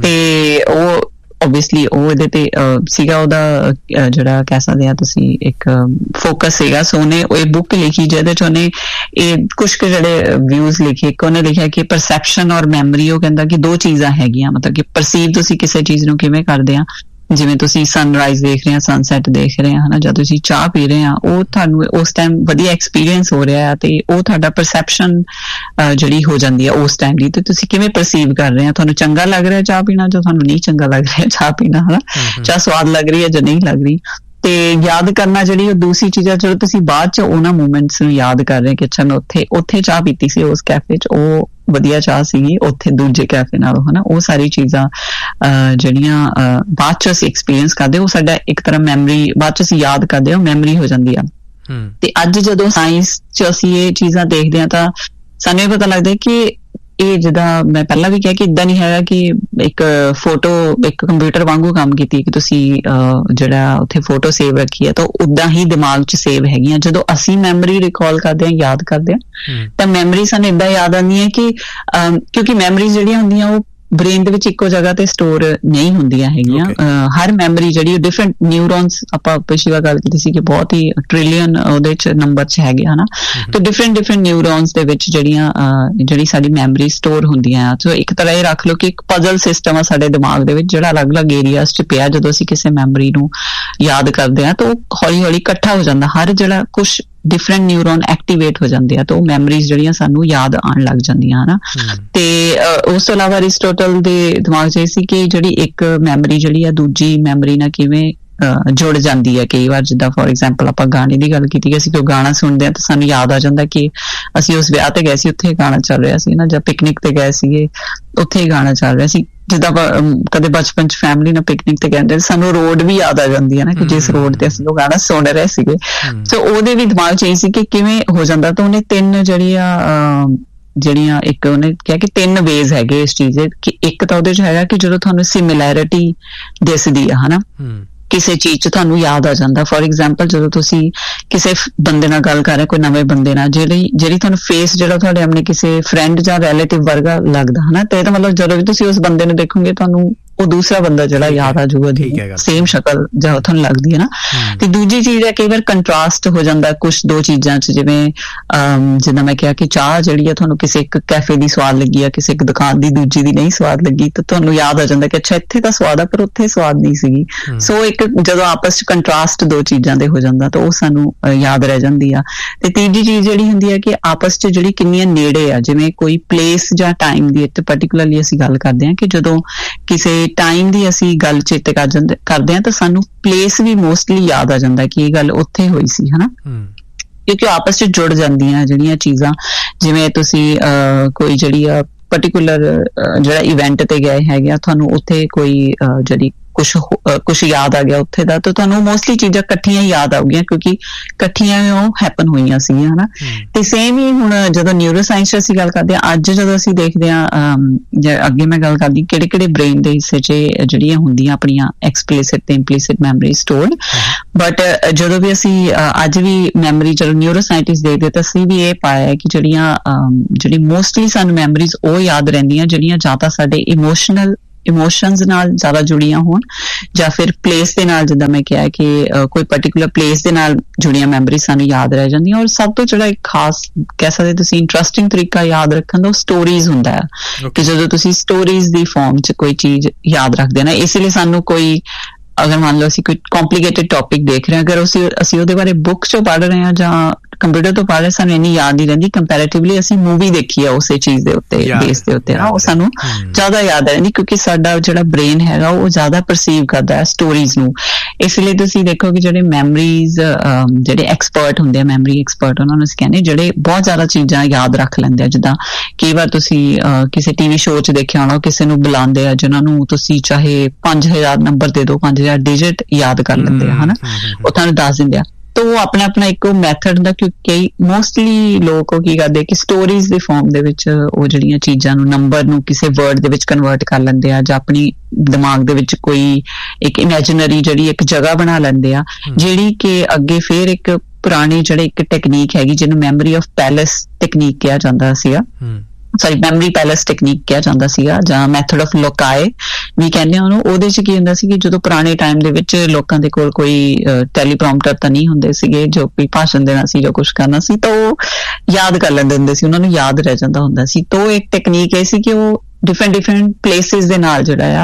ਤੇ ਉਹ ਓਬਵੀਅਸਲੀ ਉਹ ਇਹਦੇ ਤੇ ਸੀਗਾ, ਉਹਦਾ ਜਿਹੜਾ ਕਹਿ ਸਕਦੇ ਆ ਤੁਸੀਂ ਇੱਕ ਫੋਕਸ ਸੀਗਾ। ਸੋ ਉਹਨੇ ਇਹ ਬੁੱਕ ਲਿਖੀ ਜਿਹਦੇ 'ਚ ਉਹਨੇ ਇਹ ਕੁਛ ਕੁ ਜਿਹੜੇ ਵਿਊਜ਼ ਲਿਖੇ। ਇੱਕ ਉਹਨੇ ਲਿਖਿਆ ਕਿ ਪਰਸੈਪਸ਼ਨ ਔਰ ਮੈਮਰੀ, ਉਹ ਕਹਿੰਦਾ ਕਿ ਦੋ ਚੀਜ਼ਾਂ ਹੈਗੀਆਂ, ਮਤਲਬ ਕਿ ਪਰਸੀਵ ਤੁਸੀਂ ਕਿਸੇ ਚੀਜ਼ ਨੂੰ ਕਿਵੇਂ ਕਰਦੇ ਆ, ਜਿਵੇਂ ਤੁਸੀਂ ਸਨਰਾਈਜ਼ ਦੇਖ ਰਹੇ ਆ, ਸਨਸੈਟ ਦੇਖ ਰਹੇ ਆ, ਹਨਾ, ਜਾਂ ਤੁਸੀਂ ਚਾਹ ਪੀ ਰਹੇ ਆ, ਉਹ ਤੁਹਾਨੂੰ ਉਸ ਟਾਈਮ ਵਧੀਆ ਐਕਸਪੀਰੀਅੰਸ ਹੋ ਰਿਹਾ, ਤੇ ਉਹ ਤੁਹਾਡਾ ਪਰਸੈਪਸ਼ਨ ਜਿਹੜੀ ਹੋ ਜਾਂਦੀ ਆ ਉਸ ਟਾਈਮ ਦੀ, ਤੇ ਤੁਸੀਂ ਕਿਵੇਂ ਪਰਸੀਵ ਕਰ ਰਹੇ ਆ, ਤੁਹਾਨੂੰ ਚੰਗਾ ਲੱਗ ਰਿਹਾ ਚਾਹ ਪੀਣਾ, ਜਾਂ ਤੁਹਾਨੂੰ ਨਹੀਂ ਚੰਗਾ ਲੱਗ ਰਿਹਾ ਚਾਹ ਪੀਣਾ, ਹਨਾ, ਚਾਹ ਸਵਾਦ ਲੱਗ ਰਹੀ ਹੈ ਜਾਂ ਨਹੀਂ ਲੱਗ ਰਹੀ। ਤੇ ਯਾਦ ਕਰਨਾ ਜਿਹੜੀ ਉਹ ਦੂਸਰੀ ਚੀਜ਼ਾਂ, ਜਦੋਂ ਤੁਸੀਂ ਬਾਅਦ ਚ ਉਹਨਾਂ ਮੂਮੈਂਟਸ ਨੂੰ ਯਾਦ ਕਰ ਰਹੇ ਕਿ ਅੱਛਾ ਮੈਂ ਉੱਥੇ ਉੱਥੇ ਚਾਹ ਪੀਤੀ ਸੀ ਉਸ ਕੈਫੇ 'ਚ, ਉਹ ਵਧੀਆ ਚਾਹ ਸੀਗੀ ਉੱਥੇ ਦੂਜੇ ਕੈਫੇ ਨਾਲੋਂ, ਹਨਾ, ਉਹ ਸਾਰੀ ਚੀਜ਼ਾਂ ਅਹ ਜਿਹੜੀਆਂ ਬਾਅਦ ਚ ਅਸੀਂ ਐਕਸਪੀਰੀਅੰਸ ਕਰਦੇ, ਉਹ ਸਾਡਾ ਇੱਕ ਤਰ੍ਹਾਂ ਮੈਮਰੀ, ਬਾਅਦ ਚ ਅਸੀਂ ਯਾਦ ਕਰਦੇ ਹਾਂ, ਮੈਮਰੀ ਹੋ ਜਾਂਦੀ ਆ। ਤੇ ਅੱਜ ਜਦੋਂ ਸਾਇੰਸ ਚ ਅਸੀਂ ਇਹ ਚੀਜ਼ਾਂ ਦੇਖਦੇ ਹਾਂ ਤਾਂ ਸਾਨੂੰ ਇਹ ਪਤਾ ਲੱਗਦਾ ਕਿ ਇਹ ਜਿੱਦਾਂ ਮੈਂ ਪਹਿਲਾਂ ਵੀ ਕਿਹਾ ਕਿ ਇੱਦਾਂ ਨਹੀਂ ਹੈਗਾ ਕਿ ਇੱਕ ਫੋਟੋ ਇੱਕ ਕੰਪਿਊਟਰ ਵਾਂਗੂ ਕੰਮ ਕੀਤੀ ਕਿ ਤੁਸੀਂ ਜਿਹੜਾ ਉੱਥੇ ਫੋਟੋ ਸੇਵ ਰੱਖੀ ਹੈ ਤਾਂ ਉੱਦਾਂ ਹੀ ਦਿਮਾਗ 'ਚ ਸੇਵ ਹੈਗੀਆਂ। ਜਦੋਂ ਅਸੀਂ ਮੈਮਰੀ ਰਿਕਾਲ ਕਰਦੇ ਹਾਂ, ਯਾਦ ਕਰਦੇ ਹਾਂ, ਤਾਂ ਮੈਮਰੀ ਸਾਨੂੰ ਇੱਦਾਂ ਯਾਦ ਆਉਂਦੀ ਹੈ ਕਿ ਕਿਉਂਕਿ ਮੈਮਰੀਜ਼ ਜਿਹੜੀਆਂ ਹੁੰਦੀਆਂ ਉਹ ਬ੍ਰੇਨ ਦੇ ਵਿੱਚ ਇੱਕੋ ਜਗ੍ਹਾ ਤੇ ਸਟੋਰ ਨਹੀਂ ਹੁੰਦੀਆਂ ਹੈਗੀਆਂ। ਹਰ ਮੈਮਰੀ ਜਿਹੜੀ ਉਹ ਡਿਫਰੈਂਟ ਨਿਊਰੋਨਸ, ਆਪਾਂ ਪਿਛਲੀ ਵਾਰ ਗੱਲ ਕੀਤੀ ਸੀ ਕਿ ਬਹੁਤ ਹੀ ਟ੍ਰਿਲੀਅਨ ਉਹਦੇ 'ਚ ਨੰਬਰ 'ਚ ਹੈਗੇ ਹਨਾ, ਤੇ ਡਿਫਰੈਂਟ ਡਿਫਰੈਂਟ ਨਿਊਰੋਨਸ ਦੇ ਵਿੱਚ ਜਿਹੜੀਆਂ ਜਿਹੜੀ ਸਾਡੀ ਮੈਮਰੀ ਸਟੋਰ ਹੁੰਦੀਆਂ ਆ। ਸੋ ਇੱਕ ਤਰ੍ਹਾਂ ਇਹ ਰੱਖ ਲਓ ਕਿ ਇੱਕ ਪਜ਼ਲ ਸਿਸਟਮ ਆ ਸਾਡੇ ਦਿਮਾਗ ਦੇ ਵਿੱਚ, ਜਿਹੜਾ ਅਲੱਗ-ਅਲੱਗ ਏਰੀਆਜ਼ 'ਚ ਪਿਆ। ਜਦੋਂ ਅਸੀਂ ਕਿਸੇ ਮੈਮਰੀ ਨੂੰ ਯਾਦ ਕਰਦੇ ਹਾਂ ਤਾਂ ਉਹ ਹੌਲੀ-ਹੌਲੀ ਇਕੱਠਾ ਹੋ ਜਾਂਦਾ, ਹਰ ਜਿਹੜਾ ਕੁਛ ਡਿਫਰੈਂਟ ਨਿਊਰੋਨ ਐਕਟੀਵੇਟ ਹੋ ਜਾਂਦੇ ਆ, ਤਾਂ ਉਹ ਮੈਮਰੀਜ਼ ਜਿਹੜੀਆਂ ਸਾਨੂੰ ਯਾਦ ਆਉਣ ਲੱਗ ਜਾਂਦੀਆਂ ਹਨਾ। ਤੇ ਉਸ ਤੋਂ ਇਲਾਵਾ ਅਰਿਸਟੋਟਲ ਦੇ ਦਿਮਾਗ 'ਚ ਇਹ ਸੀ ਕਿ ਜਿਹੜੀ ਇੱਕ ਮੈਮਰੀ ਜਿਹੜੀ ਆ ਦੂਜੀ ਮੈਮਰੀ ਨਾਲ ਕਿਵੇਂ ਜੁੜ ਜਾਂਦੀ ਹੈ। ਕਈ ਵਾਰ ਜਿੱਦਾਂ ਫੋਰ ਐਗਜ਼ਾਮਪਲ ਆਪਾਂ ਗਾਣੇ ਦੀ ਗੱਲ ਕੀਤੀ, ਅਸੀਂ ਕੋਈ ਗਾਣਾ ਸੁਣਦੇ ਹਾਂ ਤਾਂ ਸਾਨੂੰ ਯਾਦ ਆ ਜਾਂਦਾ ਕਿ ਅਸੀਂ ਉਸ ਵਿਆਹ ਤੇ ਗਏ ਸੀ, ਉੱਥੇ ਗਾਣਾ ਚੱਲ ਰਿਹਾ ਸੀ ਨਾ, ਜਾਂ ਪਿਕਨਿਕ ਤੇ ਗਏ ਸੀਗੇ, ਉੱਥੇ ਹੀ ਗਾਣਾ ਚੱਲ ਰਿਹਾ ਸੀ। ਜਿੱਦਾਂ ਕਦੇ ਬਚਪਨ 'ਚ ਫੈਮਿਲੀ ਨਾਲ ਪਿਕਨਿਕ ਤੇ ਕਹਿੰਦੇ, ਸਾਨੂੰ ਰੋਡ ਵੀ ਯਾਦ ਆ ਜਾਂਦੀ ਹੈ ਨਾ ਕਿ ਜਿਸ ਰੋਡ ਤੇ ਅਸੀਂ ਉਹ ਗਾਣਾ ਸੁਣ ਰਹੇ ਸੀਗੇ। ਸੋ ਉਹਦੇ ਵੀ ਦਿਮਾਗ 'ਚ ਇਹ ਸੀ ਕਿ ਕਿਵੇਂ ਹੋ ਜਾਂਦਾ। ਤਾਂ ਉਹਨੇ ਤਿੰਨ ਜਿਹੜੀਆਂ ਜਿਹੜੀਆਂ ਇੱਕ ਉਹਨੇ ਕਿਹਾ ਕਿ ਤਿੰਨ ਵੇਜ਼ ਹੈਗੇ ਇਸ ਚੀਜ਼ ਦੇ, ਕਿ ਇੱਕ ਤਾਂ ਉਹਦੇ 'ਚ ਹੈਗਾ ਕਿ ਜਦੋਂ ਤੁਹਾਨੂੰ ਸਿਮਿਲੈਰਿਟੀ ਦਿਸਦੀ ਆ ਹਨਾ, ਕਿਸੇ ਚੀਜ਼ 'ਚ ਤੁਹਾਨੂੰ ਯਾਦ ਆ ਜਾਂਦਾ। ਫੋਰ ਐਗਜ਼ਾਮਪਲ ਜਦੋਂ ਤੁਸੀਂ ਕਿਸੇ ਬੰਦੇ ਨਾਲ ਗੱਲ ਕਰ ਰਹੇ, ਕੋਈ ਨਵੇਂ ਬੰਦੇ ਨਾਲ, ਜਿਹੜੀ ਜਿਹੜੀ ਤੁਹਾਨੂੰ ਫੇਸ ਜਿਹੜਾ ਤੁਹਾਡੇ ਆਪਣੇ ਕਿਸੇ ਫਰੈਂਡ ਜਾਂ ਰਿਲੇਟਿਵ ਵਰਗਾ ਲੱਗਦਾ ਹਨਾ, ਤੇ ਇਹਦਾ ਮਤਲਬ ਜਦੋਂ ਵੀ ਤੁਸੀਂ ਉਸ ਬੰਦੇ ਨੂੰ ਦੇਖੋਗੇ ਤੁਹਾਨੂੰ ਉਹ ਦੂਸਰਾ ਬੰਦਾ ਜਿਹੜਾ ਯਾਦ ਆ ਜਾਊਗਾ, ਸੇਮ ਸ਼ਕਲ ਜਾਂ ਤੁਹਾਨੂੰ ਲੱਗਦੀ ਹੈ ਨਾ। ਤੇ ਦੂਜੀ ਚੀਜ਼ ਹੈ ਕਈ ਵਾਰ ਕੰਟਰਾਸਟ ਹੋ ਜਾਂਦਾ ਕੁਛ ਦੋ ਚੀਜ਼ਾਂ 'ਚ, ਜਿਵੇਂ ਜਿੱਦਾਂ ਮੈਂ ਕਿਹਾ ਕਿ ਚਾਹ ਜਿਹੜੀ ਆ ਤੁਹਾਨੂੰ ਕਿਸੇ ਇੱਕ ਕੈਫੇ ਦੀ ਸਵਾਦ ਲੱਗੀ ਆ, ਕਿਸੇ ਇੱਕ ਦੁਕਾਨ ਦੀ ਦੂਜੀ ਦੀ ਨਹੀਂ ਸਵਾਦ ਲੱਗੀ, ਤਾਂ ਤੁਹਾਨੂੰ ਯਾਦ ਆ ਜਾਂਦਾ ਕਿ ਅੱਛਾ ਇੱਥੇ ਤਾਂ ਸਵਾਦ ਆ ਪਰ ਉੱਥੇ ਸਵਾਦ ਨਹੀਂ ਸੀਗੀ। ਸੋ ਇੱਕ ਜਦੋਂ ਆਪਸ 'ਚ ਕੰਟਰਾਸਟ ਦੋ ਚੀਜ਼ਾਂ ਦੇ ਹੋ ਜਾਂਦਾ ਤਾਂ ਉਹ ਸਾਨੂੰ ਯਾਦ ਰਹਿ ਜਾਂਦੀ ਆ। ਤੇ ਤੀਜੀ ਚੀਜ਼ ਜਿਹੜੀ ਹੁੰਦੀ ਹੈ ਕਿ ਆਪਸ 'ਚ ਜਿਹੜੀ ਕਿੰਨੀਆਂ ਨੇੜੇ ਆ, ਜਿਵੇਂ ਕੋਈ ਪਲੇਸ ਜਾਂ ਟਾਈਮ ਦੀ ਇੱਥੇ ਪਰਟੀਕੁਲਰਲੀ ਅਸੀਂ ਗੱਲ ਕਰਦੇ ਹਾਂ ਕਿ ਜਦੋਂ ਕਿਸੇ ਟਾਈਮ ਦੀ ਅਸੀਂ ਗੱਲ ਚੇਤੇ ਕਰ ਜਾਂਦੇ ਕਰਦੇ ਹਾਂ ਤਾਂ ਸਾਨੂੰ ਪਲੇਸ ਵੀ ਮੋਸਟਲੀ ਯਾਦ ਆ ਜਾਂਦਾ ਕਿ ਇਹ ਗੱਲ ਉੱਥੇ ਹੋਈ ਸੀ, ਹਨਾ, ਕਿਉਂਕਿ ਆਪਸ 'ਚ ਜੁੜ ਜਾਂਦੀਆਂ ਜਿਹੜੀਆਂ ਚੀਜ਼ਾਂ। ਜਿਵੇਂ ਤੁਸੀਂ ਕੋਈ ਜਿਹੜੀ ਆ ਪਰਟੀਕੁਲਰ ਜਿਹੜਾ ਇਵੈਂਟ ਤੇ ਗਏ ਹੈਗੇ ਆ, ਤੁਹਾਨੂੰ ਉੱਥੇ ਕੋਈ ਜਿਹੜੀ ਕੁਛ ਕੁਛ ਯਾਦ ਆ ਗਿਆ ਉੱਥੇ ਦਾ, ਤਾਂ ਤੁਹਾਨੂੰ ਮੋਸਟਲੀ ਚੀਜ਼ਾਂ ਇਕੱਠੀਆਂ ਯਾਦ ਆਉਗੀਆਂ ਕਿਉਂਕਿ ਇਕੱਠੀਆਂ ਉਹ ਹੈਪਨ ਹੋਈਆਂ ਸੀਗੀਆਂ, ਹਨਾ। ਤੇ ਸੇਮ ਹੀ ਹੁਣ ਜਦੋਂ ਨਿਊਰੋ ਸਾਇੰਸ 'ਚ ਅਸੀਂ ਗੱਲ ਕਰਦੇ ਹਾਂ, ਅੱਜ ਜਦੋਂ ਅਸੀਂ ਦੇਖਦੇ ਹਾਂ, ਅੱਗੇ ਮੈਂ ਗੱਲ ਕਰਦੀ ਕਿਹੜੇ ਕਿਹੜੇ ਬ੍ਰੇਨ ਦੇ ਹਿੱਸੇ 'ਚ ਜਿਹੜੀਆਂ ਹੁੰਦੀਆਂ ਆਪਣੀਆਂ ਐਕਸਪਲਿਸਿਟ ਤੇ ਇੰਪਲਿਸਿਟ ਮੈਮਰੀ ਸਟੋਰਡ, ਬਟ ਜਦੋਂ ਵੀ ਅਸੀਂ ਅੱਜ ਵੀ ਮੈਮਰੀ ਜਦੋਂ ਨਿਊਰੋ ਸਾਇੰਟਿਸਟ ਦੇਖਦੇ ਤਾਂ ਅਸੀਂ ਵੀ ਇਹ ਪਾਇਆ ਕਿ ਜਿਹੜੀਆਂ ਜਿਹੜੀ ਮੋਸਟਲੀ ਸਾਨੂੰ ਮੈਮਰੀਜ਼ ਉਹ ਯਾਦ ਰਹਿੰਦੀਆਂ ਜਿਹੜੀਆਂ ਜਾਂ ਤਾਂ ਸਾਡੇ ਇਮੋਸ਼ਨਲ ਇਮੋਸ਼ਨਸ ਨਾਲ ਜ਼ਿਆਦਾ ਜੁੜੀਆਂ ਹੋਣ ਜਾਂ ਫਿਰ ਪਲੇਸ ਦੇ ਨਾਲ, ਜਿੱਦਾਂ ਮੈਂ ਕਿਹਾ ਕਿ ਕੋਈ ਪਰਟੀਕੁਲਰ ਪਲੇਸ ਦੇ ਨਾਲ ਜੁੜੀਆਂ ਮੈਮਰੀ ਸਾਨੂੰ ਯਾਦ ਰਹਿ ਜਾਂਦੀਆਂ। ਔਰ ਸਭ ਤੋਂ ਜਿਹੜਾ ਇੱਕ ਖਾਸ ਕਹਿ ਸਕਦੇ ਤੁਸੀਂ ਇੰਟਰਸਟਿੰਗ ਤਰੀਕਾ ਯਾਦ ਰੱਖਣ ਦਾ ਉਹ ਸਟੋਰੀਜ਼ ਹੁੰਦਾ ਹੈ ਕਿ ਜਦੋਂ ਤੁਸੀਂ ਸਟੋਰੀਜ਼ ਦੀ ਫਾਰਮ 'ਚ ਕੋਈ ਚੀਜ਼ ਯਾਦ ਰੱਖਦੇ ਨਾ, ਇਸ ਲਈ ਸਾਨੂੰ ਕੋਈ ਅਗਰ ਮੰਨ ਲਓ ਅਸੀਂ ਕੋਈ ਕੰਪਲੀਕੇਟਡ ਟੌਪਿਕ ਦੇਖ ਰਹੇ ਹਾਂ, ਅਗਰ ਅਸੀਂ ਅਸੀਂ ਉਹਦੇ ਬਾਰੇ ਬੁੱਕ 'ਚੋਂ ਪੜ੍ਹ ਰਹੇ ਹਾਂ ਜਾਂ ਕੰਪਿਊਟਰ ਤੋਂ ਪੜ੍ਹ ਰਹੇ, ਸਾਨੂੰ ਇੰਨੀ ਯਾਦ ਨਹੀਂ ਰਹਿੰਦੀ ਕੰਪੈਰੇਟਿਵਲੀ ਅਸੀਂ ਮੂਵੀ ਦੇਖੀ ਆ ਉਸੇ ਚੀਜ਼ ਦੇ ਉੱਤੇ ਬੇਸ ਦੇ ਉੱਤੇ ਨਾ, ਉਹ ਸਾਨੂੰ ਜ਼ਿਆਦਾ ਯਾਦ ਰਹਿੰਦੀ ਕਿਉਂਕਿ ਸਾਡਾ ਜਿਹੜਾ ਬ੍ਰੇਨ ਹੈਗਾ ਉਹ ਜ਼ਿਆਦਾ ਪਰਸੀਵ ਕਰਦਾ ਹੈ ਸਟੋਰੀਜ਼ ਨੂੰ। ਇਸ ਲਈ ਤੁਸੀਂ ਦੇਖੋ ਕਿ ਜਿਹੜੇ ਮੈਮਰੀਜ਼ ਜਿਹੜੇ ਐਕਸਪਰਟ ਹੁੰਦੇ ਆ, ਮੈਮਰੀ ਐਕਸਪਰਟ ਉਹਨਾਂ ਨੂੰ ਅਸੀਂ ਕਹਿੰਦੇ ਜਿਹੜੇ ਬਹੁਤ ਜ਼ਿਆਦਾ ਚੀਜ਼ਾਂ ਯਾਦ ਰੱਖ ਲੈਂਦੇ ਆ। ਜਿੱਦਾਂ ਕਈ ਵਾਰ ਤੁਸੀਂ ਕਿਸੇ ਟੀਵੀ ਸ਼ੋਅ 'ਚ ਦੇਖਿਆ ਹੋਣਾ, ਕਿਸੇ ਨੂੰ ਬੁਲਾਉਂਦੇ ਆ ਜਿਹਨਾਂ ਨੂੰ ਤੁਸੀਂ ਚਾਹੇ ਪੰਜ ਹਜ਼ਾਰ ਨੰਬਰ ਦੇ ਦਿਓ, ਪੰਜ ਹਜ਼ਾਰ ਡਿਜਿਟ ਯਾਦ ਕਰ ਲੈਂਦੇ ਆ, ਹਨਾ, ਉਹ ਤੁਹਾਨੂੰ ਦੱਸ ਦਿੰਦੇ ਆ। ਤਾਂ ਉਹ ਆਪਣਾ ਆਪਣਾ ਇੱਕ ਮੈਥਡ ਹੁੰਦਾ ਕਿਉਂਕਿ ਮੋਸਟਲੀ ਲੋਕ ਉਹ ਕੀ ਕਰਦੇ ਕਿ ਸਟੋਰੀਜ਼ ਦੀ ਫਾਰਮ ਦੇ ਵਿੱਚ ਉਹ ਜਿਹੜੀਆਂ ਚੀਜ਼ਾਂ ਨੂੰ ਨੰਬਰ ਨੂੰ ਕਿਸੇ ਵਰਡ ਦੇ ਵਿੱਚ ਕਨਵਰਟ ਕਰ ਲੈਂਦੇ ਆ ਜਾਂ ਆਪਣੀ ਦਿਮਾਗ ਦੇ ਵਿੱਚ ਕੋਈ ਇੱਕ ਇਮੈਜਿਨਰੀ ਜਿਹੜੀ ਇੱਕ ਜਗ੍ਹਾ ਬਣਾ ਲੈਂਦੇ ਆ, ਜਿਹੜੀ ਕਿ ਅੱਗੇ ਫਿਰ ਇੱਕ ਪੁਰਾਣੀ ਜਿਹੜੇ ਇੱਕ ਟੈਕਨੀਕ ਹੈਗੀ ਜਿਹਨੂੰ ਮੈਮਰੀ ਆਫ ਪੈਲੇਸ ਟੈਕਨੀਕ ਕਿਹਾ ਜਾਂਦਾ ਸੀਗਾ, ਸੌਰੀ ਮੈਮਰੀ ਪੈਲੇਸ ਟੈਕਨੀਕ ਕਿਹਾ ਜਾਂਦਾ ਸੀਗਾ ਜਾਂ ਮੈਥਡ ਆਫ ਲੋਕਾਏ ਵੀ ਕਹਿੰਦੇ ਆ ਉਹਨੂੰ। ਉਹਦੇ 'ਚ ਕੀ ਹੁੰਦਾ ਸੀ ਕਿ ਜਦੋਂ ਪੁਰਾਣੇ ਟਾਈਮ ਦੇ ਵਿੱਚ ਲੋਕਾਂ ਦੇ ਕੋਲ ਕੋਈ ਟੈਲੀਪ੍ਰੋਮਪਟਰ ਤਾਂ ਨਹੀਂ ਹੁੰਦੇ ਸੀਗੇ ਜੋ ਕੋਈ ਭਾਸ਼ਣ ਦੇਣਾ ਸੀ ਜਾਂ ਕੁਛ ਕਰਨਾ ਸੀ ਤਾਂ ਉਹ ਯਾਦ ਕਰ ਲੈਂਦੇ ਹੁੰਦੇ ਸੀ, ਉਹਨਾਂ ਨੂੰ ਯਾਦ ਰਹਿ ਜਾਂਦਾ ਹੁੰਦਾ ਸੀ। ਤਾਂ ਉਹ ਇੱਕ ਟੈਕਨੀਕ ਇਹ ਸੀ ਕਿ ਉਹ ਡਿਫਰੈਂਟ ਡਿਫਰੈਂਟ ਪਲੇਸਿਸ ਦੇ ਨਾਲ ਜਿਹੜਾ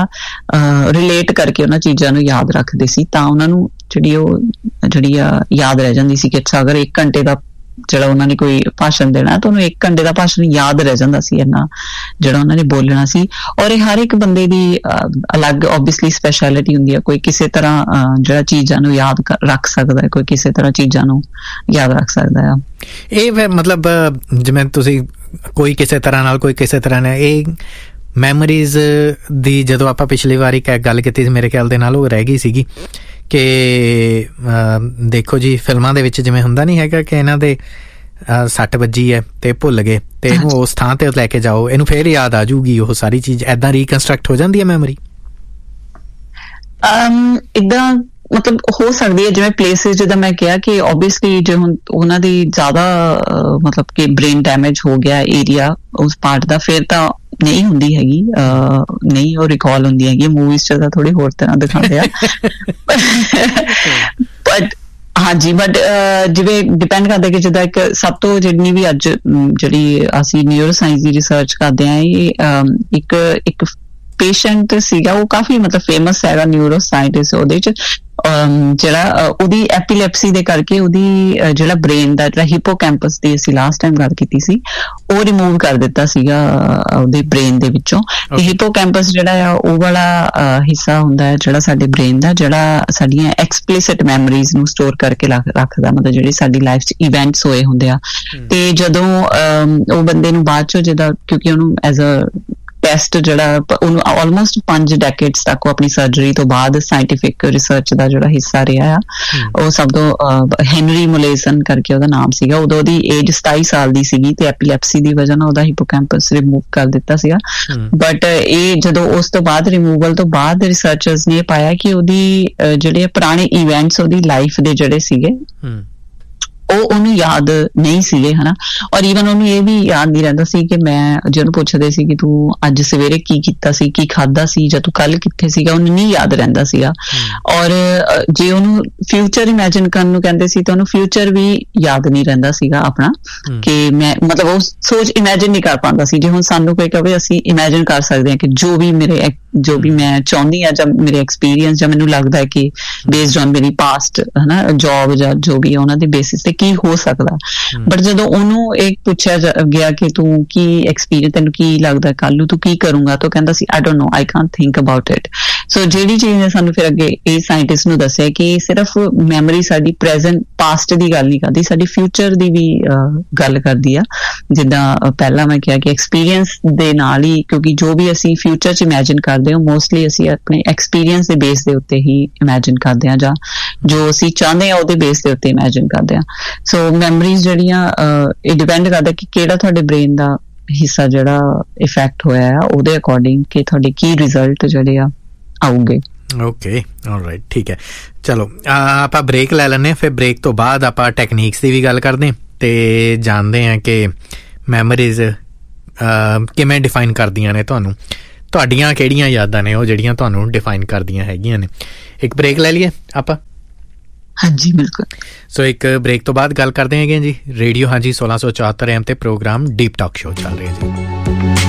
ਆ ਰਿਲੇਟ ਕਰਕੇ ਉਹਨਾਂ ਚੀਜ਼ਾਂ ਨੂੰ ਯਾਦ ਰੱਖਦੇ ਸੀ, ਤਾਂ ਉਹਨਾਂ ਨੂੰ ਜਿਹੜੀ ਉਹ ਜਿਹੜੀ ਆ ਯਾਦ ਰਹਿ ਜਾਂਦੀ ਸੀ ਕਿ ਅੱਛਾ ਅਗਰ ਇੱਕ ਘੰਟੇ ਦਾ ਜਿਹੜਾ ਉਹਨਾਂ ਨੇ ਕੋਈ ਭਾਸ਼ਣ ਦੇਣਾ ਤਾਂ ਉਹਨੂੰ ਇੱਕ ਘੰਟੇ ਦਾ ਭਾਸ਼ਣ ਯਾਦ ਰਹਿ ਜਾਂਦਾ ਸੀ ਇੰਨਾ ਜਿਹੜਾ ਉਹਨਾਂ ਨੇ ਬੋਲਣਾ ਸੀ। ਔਰ ਇਹ ਹਰ ਇੱਕ ਬੰਦੇ ਦੀ ਅਲੱਗ ਓਬਵੀਅਸਲੀ ਸਪੈਸ਼ਲਿਟੀ ਹੁੰਦੀ ਹੈ, ਕੋਈ ਕਿਸੇ ਤਰ੍ਹਾਂ ਜਿਹੜਾ ਚੀਜ਼ਾਂ ਨੂੰ ਯਾਦ ਰੱਖ ਸਕਦਾ ਹੈ, ਕੋਈ ਕਿਸੇ ਤਰ੍ਹਾਂ ਚੀਜ਼ਾਂ ਨੂੰ ਯਾਦ ਰੱਖ ਸਕਦਾ ਆ। ਇਹ ਮਤਲਬ ਜਿਵੇਂ ਤੁਸੀਂ ਕੋਈ ਕਿਸੇ ਤਰ੍ਹਾਂ ਨਾਲ ਕੋਈ ਕਿਸੇ ਤਰ੍ਹਾਂ ਨਾਲ ਇਹ ਮੈਮਰੀਜ਼ ਦੀ ਜਦੋਂ ਆਪਾਂ ਪਿਛਲੀ ਵਾਰੀ ਗੱਲ ਕੀਤੀ ਸੀ ਮੇਰੇ ਖਿਆਲ ਦੇ ਨਾਲ ਉਹ ਰਹਿ ਗਈ ਸੀਗੀ ਕਿ ਦੇਖੋ ਜੀ ਫਿਲਮਾਂ ਦੇ ਵਿੱਚ ਜਿਵੇਂ ਹੁੰਦਾ ਨਹੀਂ ਹੈਗਾ ਕਿ ਇਹਨਾਂ ਦੇ ਸੱਟ ਵੱਜੀ ਹੈ ਤੇ ਭੁੱਲ ਗਏ ਤੇ ਇਹਨੂੰ ਉਸ ਥਾਂ ਤੇ ਲੈ ਕੇ ਜਾਓ, ਇਹਨੂੰ ਫੇਰ ਯਾਦ ਆ ਜੂਗੀ ਉਹ ਸਾਰੀ ਚੀਜ਼, ਏਦਾਂ ਰੀਕਨਸਟਰਕਟ ਹੋ ਜਾਂਦੀ ਹੈ ਮੈਮਰੀ। ਇੱਦਾਂ ਮਤਲਬ ਹੋ ਸਕਦੀ ਹੈ ਜਿਵੇਂ ਪਲੇਸਿਸ ਜਿੱਦਾਂ ਮੈਂ ਕਿਹਾ ਕਿ ਓਬਵੀਅਸਲੀ ਜੇ ਹੁਣ ਉਹਨਾਂ ਦੀ ਜ਼ਿਆਦਾ ਮਤਲਬ ਕਿ ਬ੍ਰੇਨ ਡੈਮੇਜ ਹੋ ਗਿਆ ਏਰੀਆ ਉਸ ਪਾਰਟ ਦਾ, ਫਿਰ ਤਾਂ ਨਹੀਂ ਹੁੰਦੀ ਹੈਗੀ, ਨਹੀਂ ਉਹ ਰਿਕਾਲ ਹੁੰਦੀ ਹੈਗੀ। ਮੂਵੀਜ਼ 'ਚ ਤਾਂ ਥੋੜੀ ਹੋਰ ਤਰ੍ਹਾਂ ਦਿਖਾਉਂਦੇ ਆ ਬਟ ਹਾਂਜੀ, ਬਟ ਜਿਵੇਂ ਡਿਪੈਂਡ ਕਰਦਾ ਕਿ ਜਿੱਦਾਂ ਇੱਕ ਸਭ ਤੋਂ ਜਿੰਨੀ ਵੀ ਅੱਜ ਜਿਹੜੀ ਅਸੀਂ ਨਿਊਰੋ ਸਾਇੰਸ ਦੀ ਰਿਸਰਚ ਕਰਦੇ ਹਾਂ, ਇਹ ਇੱਕ ਇੱਕ ਪੇਸ਼ੈਂਟ ਸੀਗਾ, ਉਹ ਕਾਫੀ ਮਤਲਬ ਫੇਮਸ ਹੈਗਾ ਨਿਊਰੋ ਸਾਇੰਟਿਸਟ, ਉਹਦੇ 'ਚ ਜਿਹੜਾ ਉਹਦੀ ਐਪੀਲੈਪਸੀ ਦੇ ਕਰਕੇ ਉਹਦੀ ਜਿਹੜਾ ਬ੍ਰੇਨ ਦਾ ਜਿਹੜਾ ਹਿਪੋਕੈਂਪਸ ਦੀ ਅਸੀਂ ਲਾਸਟ ਟਾਈਮ ਗੱਲ ਕੀਤੀ ਸੀ ਉਹ ਰਿਮੂਵ ਕਰ ਦਿੱਤਾ ਸੀਗਾ ਉਹਦੇ ਬ੍ਰੇਨ ਦੇ ਵਿੱਚੋਂ। ਤੇ ਹਿਪੋਕੈਂਪਸ ਜਿਹੜਾ ਆ ਉਹ ਵਾਲਾ ਹਿੱਸਾ ਹੁੰਦਾ ਹੈ ਜਿਹੜਾ ਸਾਡੇ ਬ੍ਰੇਨ ਦਾ ਜਿਹੜਾ ਸਾਡੀਆਂ ਐਕਸਪਲਿਸਿਟ ਮੈਮਰੀਜ਼ ਨੂੰ ਸਟੋਰ ਕਰਕੇ ਰੱਖਦਾ, ਮਤਲਬ ਜਿਹੜੀ ਸਾਡੀ ਲਾਈਫ 'ਚ ਇਵੈਂਟਸ ਹੋਏ ਹੁੰਦੇ ਆ। ਤੇ ਜਦੋਂ ਉਹ ਬੰਦੇ ਨੂੰ ਬਾਅਦ ਚੋਂ ਜਿੱਦਾਂ ਕਿਉਂਕਿ ਉਹਨੂੰ ਐਜ਼ ਅ ਟੈਸਟ ਜਿਹੜਾ ਉਹਨੂੰ ਆਲਮੋਸਟ ਪੰਜ ਡੈਕੇਡਸ ਤੱਕ ਉਹ ਆਪਣੀ ਸਰਜਰੀ ਤੋਂ ਬਾਅਦ ਸਾਇੰਟੀਫਿਕ ਰਿਸਰਚ ਦਾ ਜਿਹੜਾ ਹਿੱਸਾ ਰਿਹਾ ਆ, ਉਹ ਸਭ ਤੋਂ ਹੈਨਰੀ ਮੋਲੇਸਨ ਕਰਕੇ ਉਹਦਾ ਨਾਮ ਸੀਗਾ। ਉਦੋਂ ਉਹਦੀ ਏਜ ਸਤਾਈ ਸਾਲ ਦੀ ਸੀਗੀ ਤੇ ਐਪੀਲੈਪਸੀ ਦੀ ਵਜ੍ਹਾ ਨਾਲ ਉਹਦਾ ਹਿਪੋਕੈਂਪਸ ਰਿਮੂਵ ਕਰ ਦਿੱਤਾ ਸੀਗਾ। ਬਟ ਇਹ ਜਦੋਂ ਉਸ ਤੋਂ ਬਾਅਦ ਰਿਮੂਵਲ ਤੋਂ ਬਾਅਦ ਰਿਸਰਚਰਸ ਨੇ ਪਾਇਆ ਕਿ ਉਹਦੀ ਜਿਹੜੇ ਪੁਰਾਣੇ ਇਵੈਂਟਸ ਉਹਦੀ ਲਾਈਫ ਦੇ ਜਿਹੜੇ ਸੀਗੇ ਉਹ ਉਹਨੂੰ ਯਾਦ ਨਹੀਂ ਸੀਗੇ ਹਨਾ। ਔਰ ਈਵਨ ਉਹਨੂੰ ਇਹ ਵੀ ਯਾਦ ਨਹੀਂ ਰਹਿੰਦਾ ਸੀ ਕਿ ਮੈਂ ਜੇ ਉਹਨੂੰ ਪੁੱਛਦੇ ਸੀ ਕਿ ਤੂੰ ਅੱਜ ਸਵੇਰੇ ਕੀ ਕੀਤਾ ਸੀ, ਕੀ ਖਾਧਾ ਸੀ, ਜਾਂ ਤੂੰ ਕੱਲ ਕਿੱਥੇ ਸੀਗਾ, ਉਹਨੂੰ ਨਹੀਂ ਯਾਦ ਰਹਿੰਦਾ ਸੀਗਾ। ਔਰ ਜੇ ਉਹਨੂੰ ਫਿਊਚਰ ਇਮੈਜਿਨ ਕਰਨ ਨੂੰ ਕਹਿੰਦੇ ਸੀ ਤਾਂ ਉਹਨੂੰ ਫਿਊਚਰ ਵੀ ਯਾਦ ਨਹੀਂ ਰਹਿੰਦਾ ਸੀਗਾ ਆਪਣਾ, ਕਿ ਮੈਂ ਮਤਲਬ ਉਹ ਸੋਚ ਇਮੈਜਿਨ ਨਹੀਂ ਕਰ ਪਾਉਂਦਾ ਸੀ। ਜੇ ਹੁਣ ਸਾਨੂੰ ਕੋਈ ਕਹੇ ਅਸੀਂ ਇਮੈਜਿਨ ਕਰ ਸਕਦੇ ਹਾਂ ਕਿ ਜੋ ਵੀ ਮੇਰੇ ਜੋ ਵੀ ਮੈਂ ਚਾਹੁੰਦੀ ਹਾਂ ਜਾਂ ਮੇਰੇ ਐਕਸਪੀਰੀਅੰਸ ਜਾਂ ਮੈਨੂੰ ਲੱਗਦਾ ਹੈ ਕਿ ਬੇਸਡ ਔਨ ਮੇਰੀ ਪਾਸਟ ਹਨਾ ਜੌਬ ਜਾਂ ਜੋ ਵੀ ਉਹਨਾਂ ਦੇ ਬੇਸਿਸ ਤੇ ਕੀ ਹੋ ਸਕਦਾ। ਬਟ ਜਦੋਂ ਉਹਨੂੰ ਇਹ ਪੁੱਛਿਆ ਗਿਆ ਕਿ ਤੂੰ ਕੀ ਐਕਸਪੀਰੀਅੰਸ, ਤੈਨੂੰ ਕੀ ਲੱਗਦਾ ਕੱਲ ਨੂੰ ਤੂੰ ਕੀ ਕਰੂੰਗਾ, ਤਾਂ ਕਹਿੰਦਾ ਸੀ I don't know, I can't think about it. ਸੋ ਜਿਹੜੀ ਚੀਜ਼ ਨੇ ਸਾਨੂੰ ਫਿਰ ਅੱਗੇ ਇਹ ਸਾਇੰਟਿਸਟ ਨੂੰ ਦੱਸਿਆ ਕਿ ਸਿਰਫ ਮੈਮਰੀ ਸਾਡੀ ਪ੍ਰੈਜ਼ੈਂਟ ਪਾਸਟ ਦੀ ਗੱਲ ਨਹੀਂ ਕਰਦੀ, ਸਾਡੀ ਫਿਊਚਰ ਦੀ ਵੀ ਗੱਲ ਕਰਦੀ ਆ। ਜਿੱਦਾਂ ਪਹਿਲਾਂ ਮੈਂ ਕਿਹਾ ਕਿ ਐਕਸਪੀਰੀਅੰਸ ਦੇ ਨਾਲ ਹੀ, ਕਿਉਂਕਿ ਜੋ ਵੀ ਅਸੀਂ ਫਿਊਚਰ 'ਚ ਇਮੈਜਿਨ ਕਰਦੇ ਹਾਂ ਮੋਸਟਲੀ ਅਸੀਂ ਆਪਣੇ ਐਕਸਪੀਰੀਅੰਸ ਦੇ ਬੇਸ ਦੇ ਉੱਤੇ ਹੀ ਇਮੈਜਿਨ ਕਰਦੇ ਹਾਂ, ਜਾਂ ਜੋ ਅਸੀਂ ਚਾਹੁੰਦੇ ਹਾਂ ਉਹਦੇ ਬੇਸ ਦੇ ਉੱਤੇ ਇਮੈਜਿਨ ਕਰਦੇ ਹਾਂ। ਸੋ ਮੈਮਰੀਜ਼ ਜਿਹੜੀਆਂ ਇਹ ਡਿਪੈਂਡ ਕਰਦਾ ਕਿ ਕਿਹੜਾ ਤੁਹਾਡੇ ਬ੍ਰੇਨ ਦਾ ਹਿੱਸਾ ਜਿਹੜਾ ਇਫੈਕਟ ਹੋਇਆ ਆ, ਉਹਦੇ ਅਕੋਰਡਿੰਗ ਕਿ ਤੁਹਾਡੇ ਕੀ ਰਿਜ਼ਲਟ ਜਿਹੜੇ ਆ ਆਉਗੇ। ਓਕੇ ਆਲਰਾਈਟ, ਠੀਕ ਹੈ। ਚਲੋ ਆਪਾਂ ਬ੍ਰੇਕ ਲੈ ਲੈਂਦੇ ਹਾਂ, ਫਿਰ ਬ੍ਰੇਕ ਤੋਂ ਬਾਅਦ ਆਪਾਂ ਟੈਕਨੀਕਸ ਦੀ ਵੀ ਗੱਲ ਕਰਦੇ ਤੇ ਜਾਣਦੇ ਹਾਂ ਕਿ ਮੈਮਰੀਜ਼ ਕਿਵੇਂ ਡਿਫਾਈਨ ਕਰਦੀਆਂ ਨੇ ਤੁਹਾਨੂੰ, ਤੁਹਾਡੀਆਂ ਕਿਹੜੀਆਂ ਯਾਦਾਂ ਨੇ ਉਹ ਜਿਹੜੀਆਂ ਤੁਹਾਨੂੰ ਡਿਫਾਈਨ ਕਰਦੀਆਂ ਹੈਗੀਆਂ ਨੇ। ਇੱਕ ਬ੍ਰੇਕ ਲੈ ਲਈਏ ਆਪਾਂ। ਹਾਂਜੀ ਬਿਲਕੁਲ। ਸੋ ਇੱਕ ਬ੍ਰੇਕ ਤੋਂ ਬਾਅਦ ਗੱਲ ਕਰਦੇ ਹੈਗੇ ਜੀ। ਰੇਡੀਓ ਹਾਂਜੀ ਸੋਲਾਂ ਸੌ ਚੁਹੱਤਰ ਐਮ ਤੇ ਪ੍ਰੋਗਰਾਮ ਡੀਪ ਟਾਕ ਸ਼ੋ ਚੱਲ ਰਿਹਾ ਜੀ।